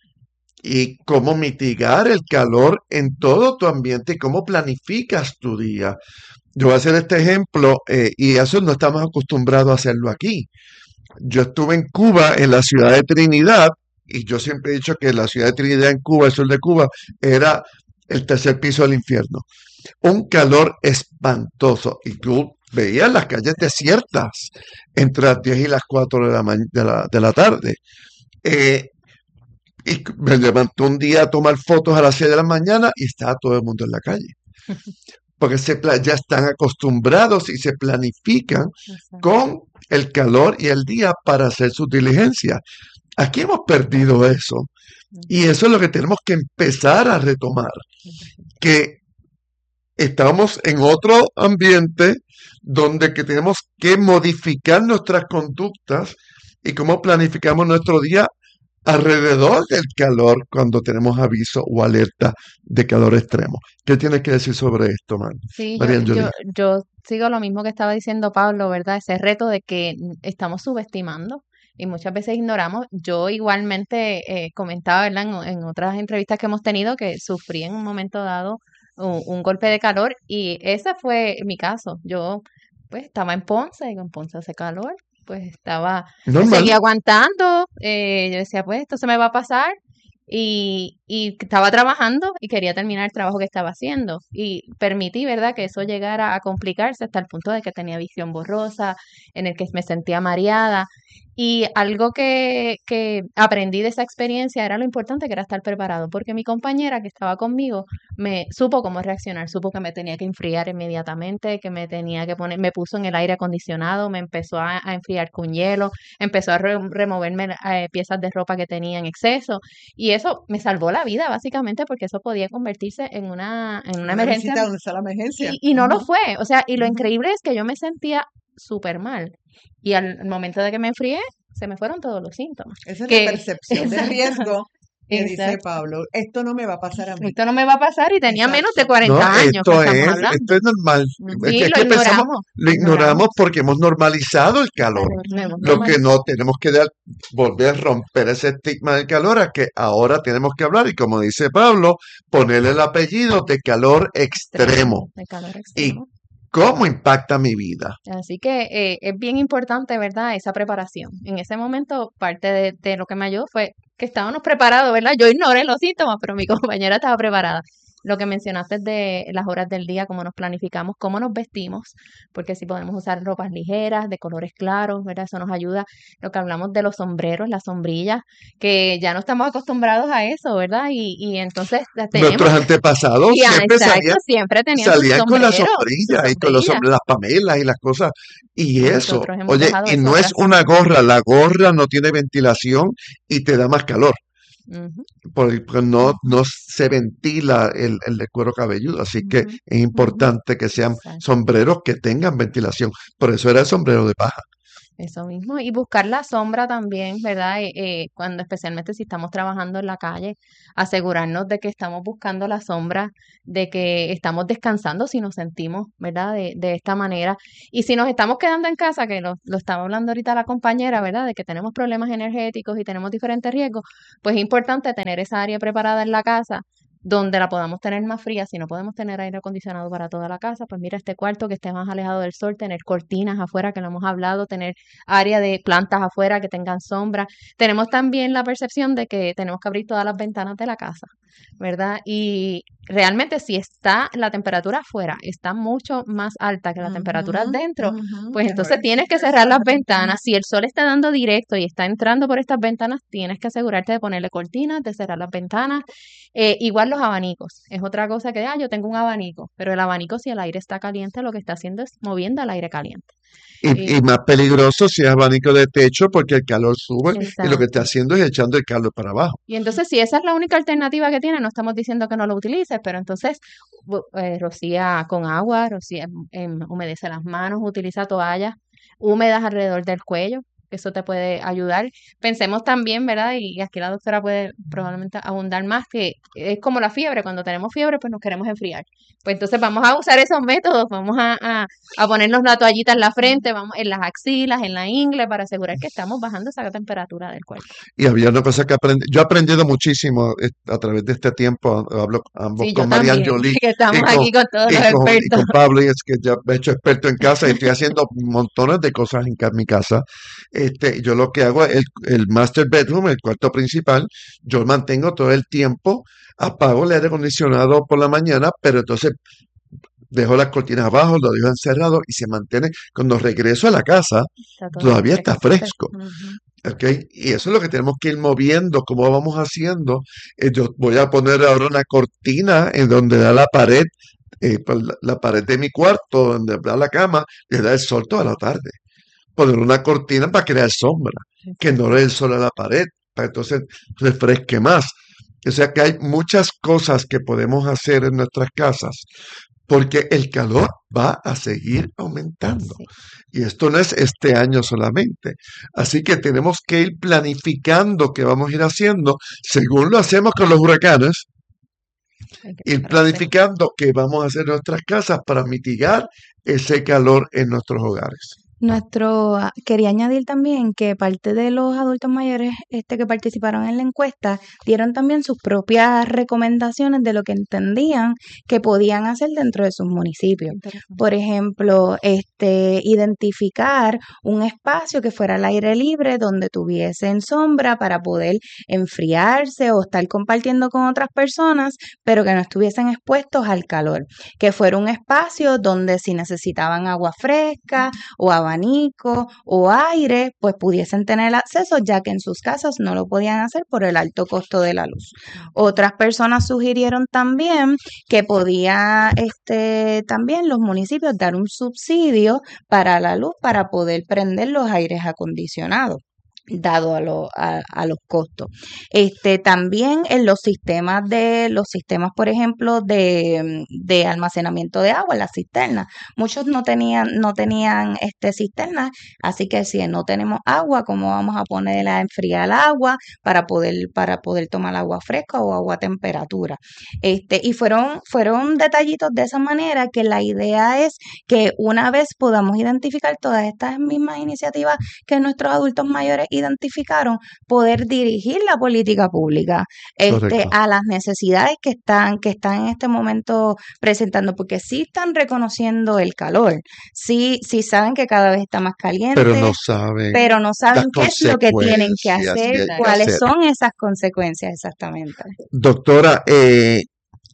y cómo mitigar el calor en todo tu ambiente y cómo planificas tu día. Yo voy a hacer este ejemplo eh, y eso no estamos acostumbrados a hacerlo aquí. Yo estuve en Cuba, en la ciudad de Trinidad, y yo siempre he dicho que la ciudad de Trinidad en Cuba, el sur de Cuba, era el tercer piso del infierno. Un calor espantoso y tú veías las calles desiertas entre las diez y las cuatro de la, ma- de la, de la tarde. Eh, y me levanté un día a tomar fotos a las seis de la mañana y estaba todo el mundo en la calle. Porque se, pla- ya están acostumbrados y se planifican Exacto. con el calor y el día para hacer sus diligencias. Aquí hemos perdido eso y eso es lo que tenemos que empezar a retomar, que estamos en otro ambiente donde que tenemos que modificar nuestras conductas y cómo planificamos nuestro día alrededor del calor cuando tenemos aviso o alerta de calor extremo. ¿Qué tienes que decir sobre esto, man? Sí, yo, María Angelina? yo, yo sigo lo mismo que estaba diciendo Pablo, ¿verdad? Ese reto de que mm, estamos subestimando y muchas veces ignoramos. Yo igualmente eh, comentaba, ¿verdad? En, en otras entrevistas que hemos tenido que sufrí en un momento dado un, un golpe de calor y ese fue mi caso. Yo pues estaba en Ponce y en Ponce hace calor, pues estaba, me Normal. seguía aguantando, eh, yo decía, pues esto se me va a pasar. Y, y estaba trabajando y quería terminar el trabajo que estaba haciendo. Y permití, ¿verdad?, que eso llegara a complicarse hasta el punto de que tenía visión borrosa, en el que me sentía mareada. Y algo que, que aprendí de esa experiencia era lo importante que era estar preparado, porque mi compañera que estaba conmigo me supo cómo reaccionar, supo que me tenía que enfriar inmediatamente, que me tenía que poner, me puso en el aire acondicionado, me empezó a, a enfriar con hielo, empezó a re- removerme eh, piezas de ropa que tenía en exceso. Y eso me salvó la vida, básicamente, porque eso podía convertirse en una, en una Una emergencia. visita a una sala de emergencia. Y, y no lo Ujú, fue. O sea, y lo ujú. increíble es que yo me sentía súper mal. Y al al momento de que me enfrié, se me fueron todos los síntomas. Esa es la Que, percepción de exacto, riesgo que dice exacto. Pablo. Esto no me va a pasar a mí. Esto no me va a pasar y tenía menos de Exacto. No, cuarenta años que esto estamos es, hablando. esto es normal. Es Sí, que, es lo que pensamos, ignoramos, lo lo ignoramos ignoramos. porque hemos normalizado el calor. Lo hemos Lo que normalizado. no tenemos que dar, volver a romper ese estigma del calor, a que ahora tenemos que hablar y como dice Pablo, ponerle el apellido de calor Extremo, extremo de calor y extremo. cómo impacta mi vida. Así que eh, es bien importante, ¿verdad? Esa preparación. En ese momento, parte de, de lo que me ayudó fue que estábamos preparados, ¿verdad? Yo ignoré los síntomas, pero mi compañera estaba preparada. lo que mencionaste de las horas del día, cómo nos planificamos, cómo nos vestimos, porque si podemos usar ropas ligeras, de colores claros, ¿verdad? Eso nos ayuda. Lo que hablamos de los sombreros, las sombrillas, que ya no estamos acostumbrados a eso, ¿verdad? Y, y entonces las tenemos. Nuestros antepasados Y, ah, siempre exacto, salían, siempre tenían sus salían con las sombreros, sus sombrillas y con los sombrillas. som- las pamelas y las cosas. Y Y eso, nosotros hemos oye, dejado y eso no es atrás una también. gorra, la gorra no tiene ventilación y te da más calor, Ujú, porque no, ujú, no se ventila el, el de cuero cabelludo. Así que ujú, es ujú. importante que sean Exacto. sombreros que tengan ventilación. Por eso era el sombrero de paja. Eso mismo, y buscar la sombra también, ¿verdad? Eh, eh, cuando especialmente si estamos trabajando en la calle, asegurarnos de que estamos buscando la sombra, de que estamos descansando si nos sentimos, ¿verdad? De, de esta manera. Y si nos estamos quedando en casa, que lo, lo estaba hablando ahorita la compañera, ¿verdad? De que tenemos problemas energéticos y tenemos diferentes riesgos, pues es importante tener esa área preparada en la casa donde la podamos tener más fría. Si no podemos tener aire acondicionado para toda la casa, pues mira este cuarto que esté más alejado del sol, tener cortinas afuera, que lo hemos hablado, tener área de plantas afuera que tengan sombra. Tenemos también la percepción de que tenemos que abrir todas las ventanas de la casa, ¿verdad? Y realmente si está la temperatura afuera, está mucho más alta que la temperatura Ujú, adentro, ujú, pues mejor entonces es tienes que cerrar cerrar las las ventanas. ventanas. Si el sol está dando directo y está entrando por estas ventanas, tienes que asegurarte de ponerle cortinas, de cerrar las ventanas. Eh, igual los abanicos, es otra cosa que, ah, yo tengo un abanico, pero el abanico si el aire está caliente, lo que está haciendo es moviendo el aire caliente. Y, y Eh, más peligroso si es abanico de techo porque el calor sube y lo que está exacto. haciendo es echando el calor para abajo. Y entonces, si esa es la única alternativa que tiene, no estamos diciendo que no lo utilices, pero entonces bu- eh, rocía con agua, rocía, em, humedece las manos, utiliza toallas húmedas alrededor del cuello, que eso te puede ayudar. Pensemos también, ¿verdad? Y aquí la doctora puede probablemente abundar más, que es como la fiebre, cuando tenemos fiebre, pues nos queremos enfriar. Pues entonces vamos a usar esos métodos, vamos a, a, a ponernos la toallita en la frente, vamos en las axilas, en la ingle, para asegurar que estamos bajando esa temperatura del cuerpo. Y había una cosa que aprendí, yo he aprendido muchísimo eh, a través de este tiempo, hablo ambos Sí, yo con Marianne también, Jolie que y estamos con, aquí con todos y los con, y expertos. con Pablo, y es que ya me he hecho experto en casa y estoy haciendo montones de cosas en ca- mi casa. Este, yo lo que hago es el, el master bedroom, el cuarto principal, yo mantengo todo el tiempo, apago el aire acondicionado por la mañana, pero entonces dejo las cortinas abajo, lo dejo encerrado y se mantiene. Cuando regreso a la casa, Está todo todavía está fresquecito. fresco. Ujú. ¿Ok? Y eso es lo que tenemos que ir moviendo, cómo vamos haciendo. Eh, yo voy a poner ahora una cortina en donde da la pared, eh, pues, la, la pared de mi cuarto, donde da la cama, le da el sol toda la tarde. Poner una cortina para crear sombra, que no Exacto. le dé el sol a la pared, para entonces refresque más. O sea que hay muchas cosas que podemos hacer en nuestras casas porque el calor va a seguir aumentando. Sí, Y esto no es este año solamente. Así que tenemos que ir planificando qué vamos a ir haciendo, según lo hacemos con los huracanes, hay que ir prepararse. planificando qué vamos a hacer en nuestras casas para mitigar ese calor en nuestros hogares. Nuestro, ah, quería añadir también que parte de los adultos mayores este, que participaron en la encuesta dieron también sus propias recomendaciones de lo que entendían que podían hacer dentro de sus municipios. Interesante. Por ejemplo, este, identificar un espacio que fuera al aire libre donde tuviesen sombra para poder enfriarse o estar compartiendo con otras personas, pero que no estuviesen expuestos al calor. Que fuera un espacio donde si necesitaban agua fresca o abanico o aire, pues pudiesen tener acceso, ya que en sus casas no lo podían hacer por el alto costo de la luz. Otras personas sugirieron también que podía este, también los municipios dar un subsidio para la luz para poder prender los aires acondicionados dado a, lo- a, a los costos. Este, también en los sistemas de, los sistemas, por ejemplo, de, de almacenamiento de agua, las cisternas. Muchos no tenían, no tenían este cisternas, así que si no tenemos agua, ¿cómo vamos a poner a enfriar el agua para poder, para poder tomar agua fresca o agua a temperatura? Este, y fueron, fueron detallitos de esa manera que la idea es que una vez podamos identificar todas estas mismas iniciativas que nuestros adultos mayores identificaron, poder dirigir la política pública este, Correcto. a las necesidades que están, que están en este momento presentando, porque sí están reconociendo el calor, sí, sí saben que cada vez está más caliente, Pero no saben pero no las saben qué es lo que tienen que consecuencias hacer, que hay que cuáles hacer. son esas consecuencias exactamente. Doctora, eh,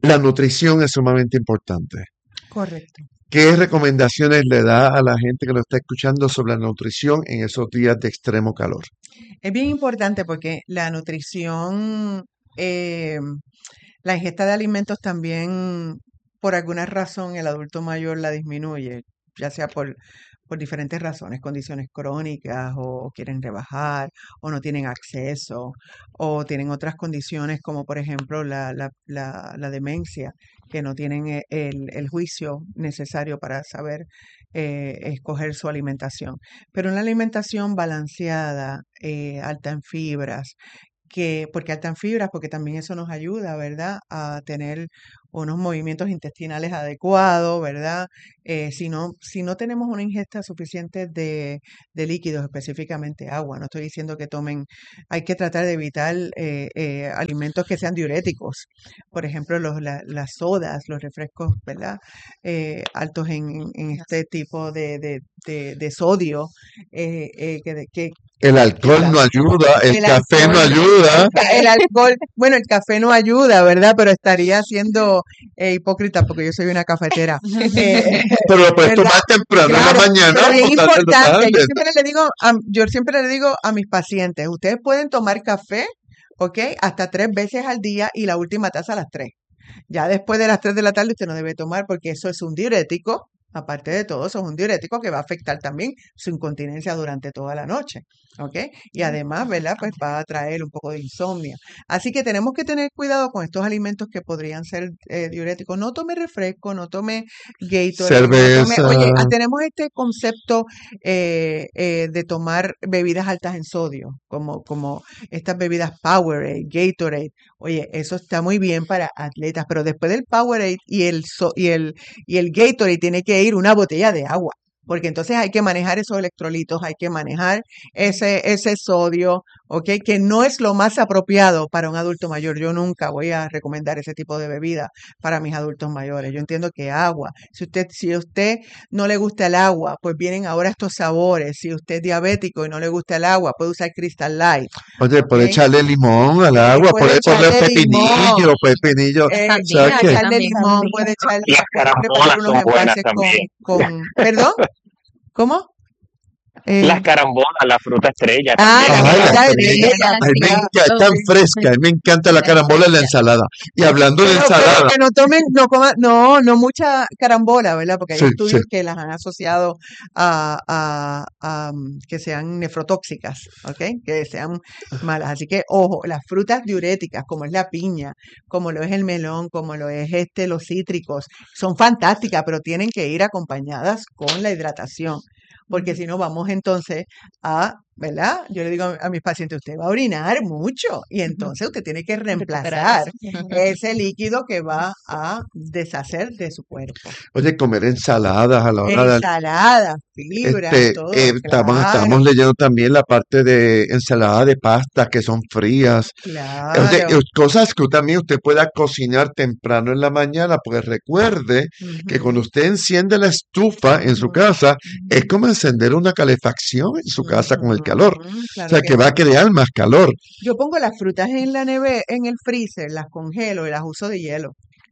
La nutrición es sumamente importante. Correcto. ¿Qué recomendaciones le da a la gente que lo está escuchando sobre la nutrición en esos días de extremo calor? Es bien importante porque la nutrición, eh, la ingesta de alimentos también, por alguna razón, el adulto mayor la disminuye, ya sea por, por diferentes razones, condiciones crónicas, o quieren rebajar, o no tienen acceso, o tienen otras condiciones como por ejemplo la, la, la, la demencia, que no tienen e- el, el juicio necesario para saber eh, escoger su alimentación. Pero una alimentación balanceada, eh, alta en fibras, que, porque alta en fibras, porque también eso nos ayuda, ¿verdad? A tener unos movimientos intestinales adecuados, ¿verdad? Eh, si no, si no tenemos una ingesta suficiente de, de líquidos, específicamente agua, no estoy diciendo que tomen, hay que tratar de evitar eh, eh, alimentos que sean diuréticos, por ejemplo, los, la- las sodas, los refrescos, ¿verdad? Eh, altos en, en- en este tipo de, de, de, de sodio, eh, eh, que, de- que El que alcohol la- no ayuda, el el café no alcohol, ayuda. el, ca- el alcohol, bueno, el café no ayuda, ¿verdad? Pero estaría siendo eh, hipócrita porque yo soy una cafetera. Eh, Pero lo puedes ¿verdad? tomar temprano en la Claro, mañana pero bien por tarde de la importante. Yo tarde. siempre le digo, a, yo siempre le digo a mis pacientes, ustedes pueden tomar café, ¿ok? Hasta tres veces al día y la última taza a las tres. Ya después de las tres de la tarde usted no debe tomar porque eso es un diurético. Aparte de todo, eso es un diurético que va a afectar también su incontinencia durante toda la noche, ¿ok? Y además, ¿verdad? Pues va a traer un poco de insomnio. Así que tenemos que tener cuidado con estos alimentos que podrían ser eh, diuréticos. No tome refresco, no tome Gatorade, no tome... Oye, Cerveza. ah, tenemos este concepto eh, eh, de tomar bebidas altas en sodio, como, como estas bebidas Powerade, Gatorade. Oye, eso está muy bien para atletas, pero después del Powerade y el, so- y el y el Gatorade tiene que ir una botella de agua, porque entonces hay que manejar esos electrolitos, hay que manejar ese, ese sodio, ¿ok? Que no es lo más apropiado para un adulto mayor. Yo nunca voy a recomendar ese tipo de bebida para mis adultos mayores. Yo entiendo que agua, si usted, si a usted no le gusta el agua, pues vienen ahora estos sabores. Si usted es diabético y no le gusta el agua, puede usar Crystal Light, Oye, puede ¿ok? echarle limón al Eh, agua, puede puede poner echarle limón, pepinillo, pepinillo. eh, O sea Sandía que echarle también. limón, puede echar, Las puede preparar carambolas unos son buenas envases con, también. con, ¿perdón? ¿Cómo? Las Eh, carambolas, la fruta estrella ah, la también, Ay, la fruta ¿verdad? estrella. estrella, A mí me claro. encanta, es tan Uy, fresca. A mí me encanta la la carambola en la estrella. ensalada. Y hablando de Pero, pero ensalada, que no tomen, no coman, no, no mucha carambola, ¿verdad? Porque hay sí, sí. estudios que las han asociado a, a, a, mm, que sean nefrotóxicas, ¿ok? Que sean malas. Así que, ojo, las frutas diuréticas, como es la piña, como lo es el melón, como lo es este, los cítricos, son fantásticas, pero tienen que ir acompañadas con la hidratación. Porque si no, vamos entonces a, ¿verdad? Yo le digo a, a mis pacientes, usted va a orinar mucho y entonces usted tiene que Recuperar reemplazar eso. ese líquido que va a deshacer de su cuerpo. Oye, comer ensaladas a la hora de Ensaladas, fibras, Este, todo, eh, estamos, claro, estamos leyendo también la parte de ensalada de pastas que son frías. O sea, claro. eh, cosas que también usted pueda cocinar temprano en la mañana, porque recuerde que cuando Ujú, usted enciende la estufa en su ujú, casa, es ujú, como encender una calefacción en su casa con el calor. ujú, O claro sea, que que va a sí. crear más calor. Yo pongo las frutas en la neve, en el freezer, las congelo y las uso de hielo.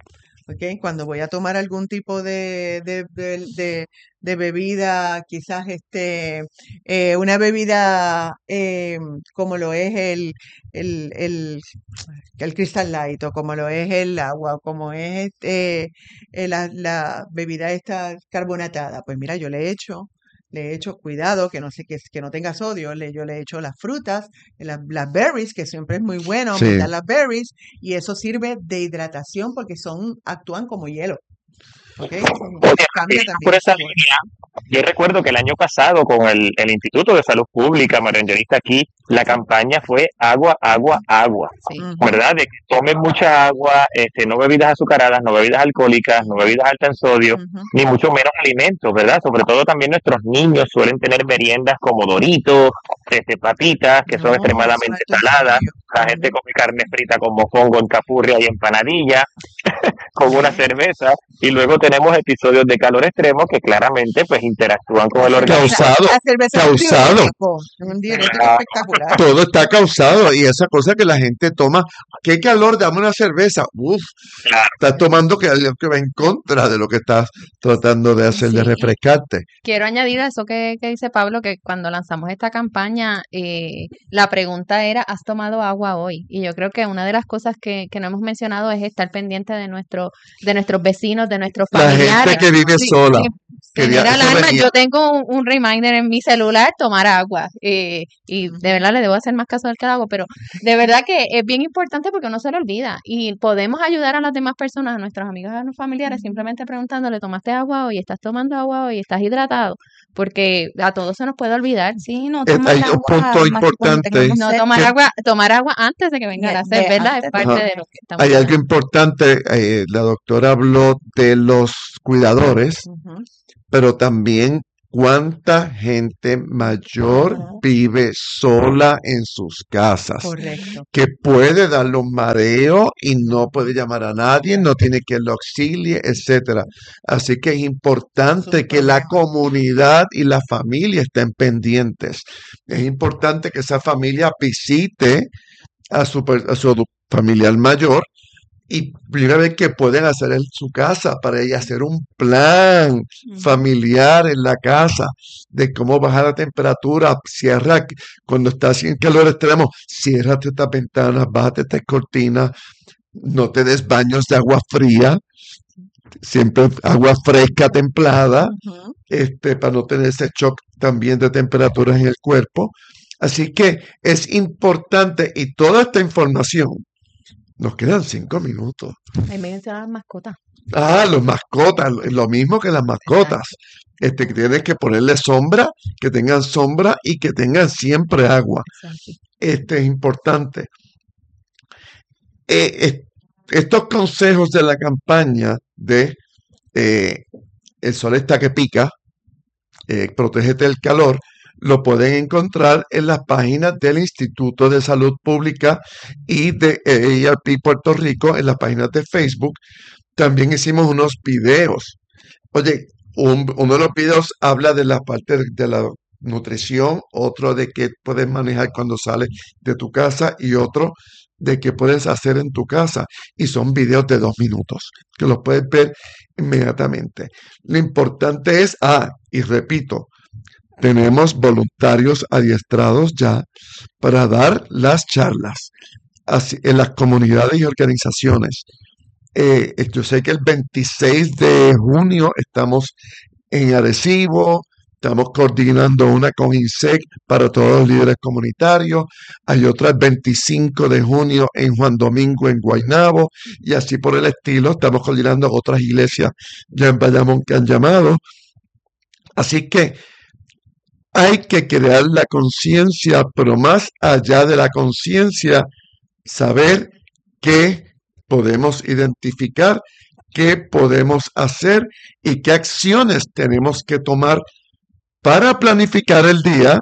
¿Ok? Cuando voy a tomar algún tipo de, de, de, de- de bebida, quizás este, eh, una bebida eh, como lo es el, el, el, el Crystal Light o como lo es el agua o como es este, eh, la, la bebida esta carbonatada, pues mira, yo le echo, le echo cuidado que no sé que, que no tenga sodio, le, yo le echo las frutas, las, las berries, que siempre es muy bueno Sí. aumentar las berries, y eso sirve de hidratación porque son, actúan como hielo, ¿ok? Oye, Cambia rapidito también por el esa sabor. línea, yo recuerdo que el año pasado con el, el Instituto de Salud Pública, María Angelista, aquí, la campaña fue agua, agua, agua, Sí. Ujú, ¿verdad? De que tomen mucha agua, este, no bebidas azucaradas, no bebidas alcohólicas, no bebidas altas en sodio, ujú. ni mucho menos alimentos, ¿verdad? Sobre todo también nuestros niños suelen tener meriendas como Doritos, este, papitas, que son No, eso extremadamente alto en saladas. sodio. La gente Ujú. come carne frita con mofongo en capurria y empanadilla. con una cerveza, y luego tenemos episodios de calor extremo que claramente pues interactúan con el organismo. Causado, La cerveza es un causado. diurético, es un diurético Ah, espectacular. Todo está causado y esa cosa que la gente toma, qué calor, dame una cerveza. Uf, claro. estás tomando que algo que va en contra de lo que estás tratando de hacer, de Sí. refrescarte. Quiero añadir a eso que, que dice Pablo, que cuando lanzamos esta campaña, eh, la pregunta era, ¿has tomado agua hoy? Y yo creo que una de las cosas que, que no hemos mencionado es estar pendiente de nuestro, de nuestros vecinos, de nuestros La gente familiares. que vive Sí, sola, sí, quería, genera eso alarma. venía. Yo tengo un, un reminder en mi celular, tomar agua. eh, y de verdad le debo hacer más caso del que hago, pero de verdad que es bien importante porque uno se lo olvida. Y podemos ayudar a las demás personas, a nuestros amigos, a nuestros familiares, simplemente preguntándole, ¿tomaste agua hoy? ¿Estás tomando agua hoy? ¿Estás hidratado? Porque a todos se nos puede olvidar. Sí, no Eh, tomar Hay un agua punto más que cuando importante, tengamos No sed. tomar que agua, tomar agua antes de que venga De, la sed, de ¿verdad? Es antes de parte ajá, de lo que estamos hay algo hablando. importante, eh, la doctora habló de los cuidadores, Ujú. pero también cuánta gente mayor Ujú. vive sola en sus casas, Correcto. que puede darle un mareo y no puede llamar a nadie, no tiene que lo auxilie, etcétera. Así que es Es un importante que la problema. comunidad y la familia estén pendientes. Es importante que esa familia visite a su, per- a su adu- familiar mayor y primera vez que pueden hacer en su casa para ella hacer un plan Ujú. familiar en la casa de cómo bajar la temperatura, cierra cuando está haciendo calor extremo, ciérrate estas ventanas, bájate estas cortinas, no te des baños de agua fría, siempre agua fresca, templada, Ujú. este, para no tener ese shock también de temperaturas en el cuerpo. Así que es importante y toda esta información, nos quedan cinco minutos. Ahí me mencionaban mascotas. Ah, los mascotas, lo lo mismo que las mascotas. Este, que tienes que ponerle sombra, que tengan sombra y que tengan siempre agua. Exacto. Este es importante. Eh, es- estos consejos de la campaña de eh, El sol está que pica, eh, protégete del calor, lo pueden encontrar en las páginas del Instituto de Salud Pública y de A R P Puerto Rico, en las páginas de Facebook. También hicimos unos videos. Oye, un- uno de los videos habla de la parte de, de la nutrición, otro de qué puedes manejar cuando sales de tu casa y otro de qué puedes hacer en tu casa. Y son videos de dos minutos, que los puedes ver inmediatamente. Lo importante es, ah, y repito, tenemos voluntarios adiestrados ya para dar las charlas así, en las comunidades y organizaciones. Eh, eh, yo sé que el veintiséis de junio estamos en Arecibo, estamos coordinando una con INSEC para todos los líderes comunitarios, hay otra el veinticinco de junio en Juan Domingo, en Guaynabo, y así por el estilo, estamos coordinando otras iglesias ya en Bayamón que han llamado. Así que hay que crear la conciencia, pero más allá de la conciencia, saber qué podemos identificar, qué podemos hacer y qué acciones tenemos que tomar para planificar el día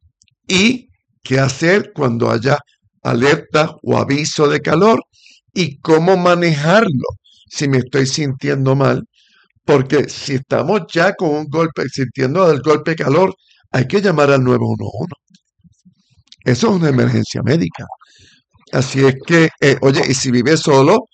y qué hacer cuando haya alerta o aviso de calor y cómo manejarlo si me estoy sintiendo mal. Porque si estamos ya con un golpe, sintiendo el golpe de calor, hay que llamar al nueve uno uno. Eso es una emergencia médica. Así es que, eh, oye, y si vives solo,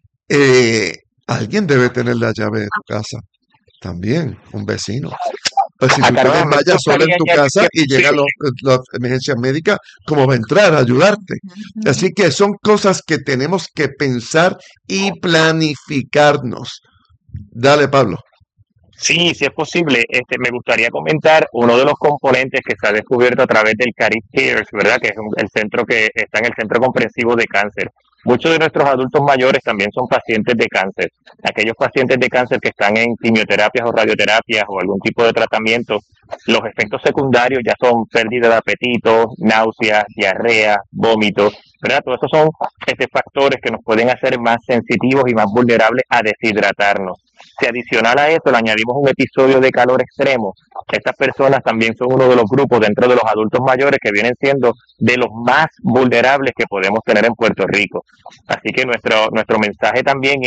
eh, alguien debe tener la llave de tu casa. También, un vecino. Pues si Ah, tú te caramba, me desmayas solo en gustaría tu añadir casa que y llega sí, lo- la emergencia médica, ¿cómo va a entrar a ayudarte? Ujú. Así que son cosas que tenemos que pensar y planificarnos. Dale, Pablo. sí, si es posible, este, me gustaría comentar uno de los componentes que se ha descubierto a través del Caribe Cares, ¿verdad? Que es un- el centro que está en el Centro Comprensivo de Cáncer. Muchos de nuestros adultos mayores también son pacientes de cáncer. Aquellos pacientes de cáncer que están en quimioterapias o radioterapias o algún tipo de tratamiento, los efectos secundarios ya son pérdida de apetito, náuseas, diarrea, vómitos, ¿verdad? Todos esos son este, factores que nos pueden hacer más sensitivos y más vulnerables a deshidratarnos. Si adicional a eso le añadimos un episodio de calor extremo, estas personas también son uno de los grupos dentro de los adultos mayores que vienen siendo de los más vulnerables que podemos tener en Puerto Rico. Así que nuestro, nuestro mensaje también es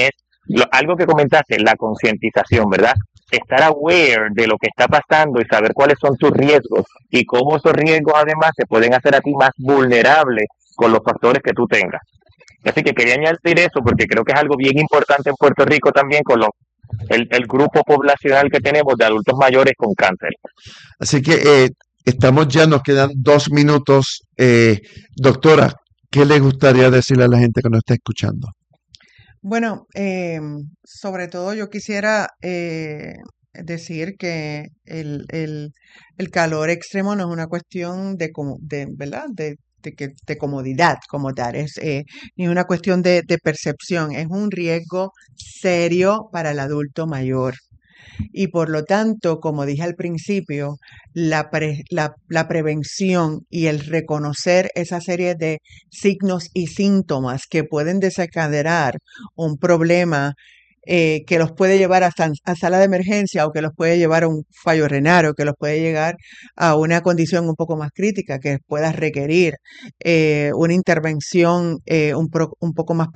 lo- algo que comentaste, la concientización, ¿verdad? Estar aware de lo que está pasando y saber cuáles son tus riesgos y cómo esos riesgos además se pueden hacer a ti más vulnerable con los factores que tú tengas. Así que quería añadir eso porque creo que es algo bien importante en Puerto Rico también con los, el, el grupo poblacional que tenemos de adultos mayores con cáncer. Así que eh, estamos ya, nos quedan dos minutos. Eh, doctora, ¿qué le gustaría decirle a la gente que nos está escuchando? Bueno, em, sobre todo yo quisiera eh, decir que el, el, el calor extremo no es una cuestión de, como- de ¿verdad? De, de, que, de comodidad como tal, es eh, ni una cuestión de, de percepción, es un riesgo serio para el adulto mayor. Y por lo tanto, como dije al principio, la, pre- la, la prevención y el reconocer esa serie de signos y síntomas que pueden desencadenar un problema eh, que los puede llevar a, san- a sala de emergencia o que los puede llevar a un fallo renal o que los puede llegar a una condición un poco más crítica que pueda requerir eh, una intervención eh, un, pro- un poco más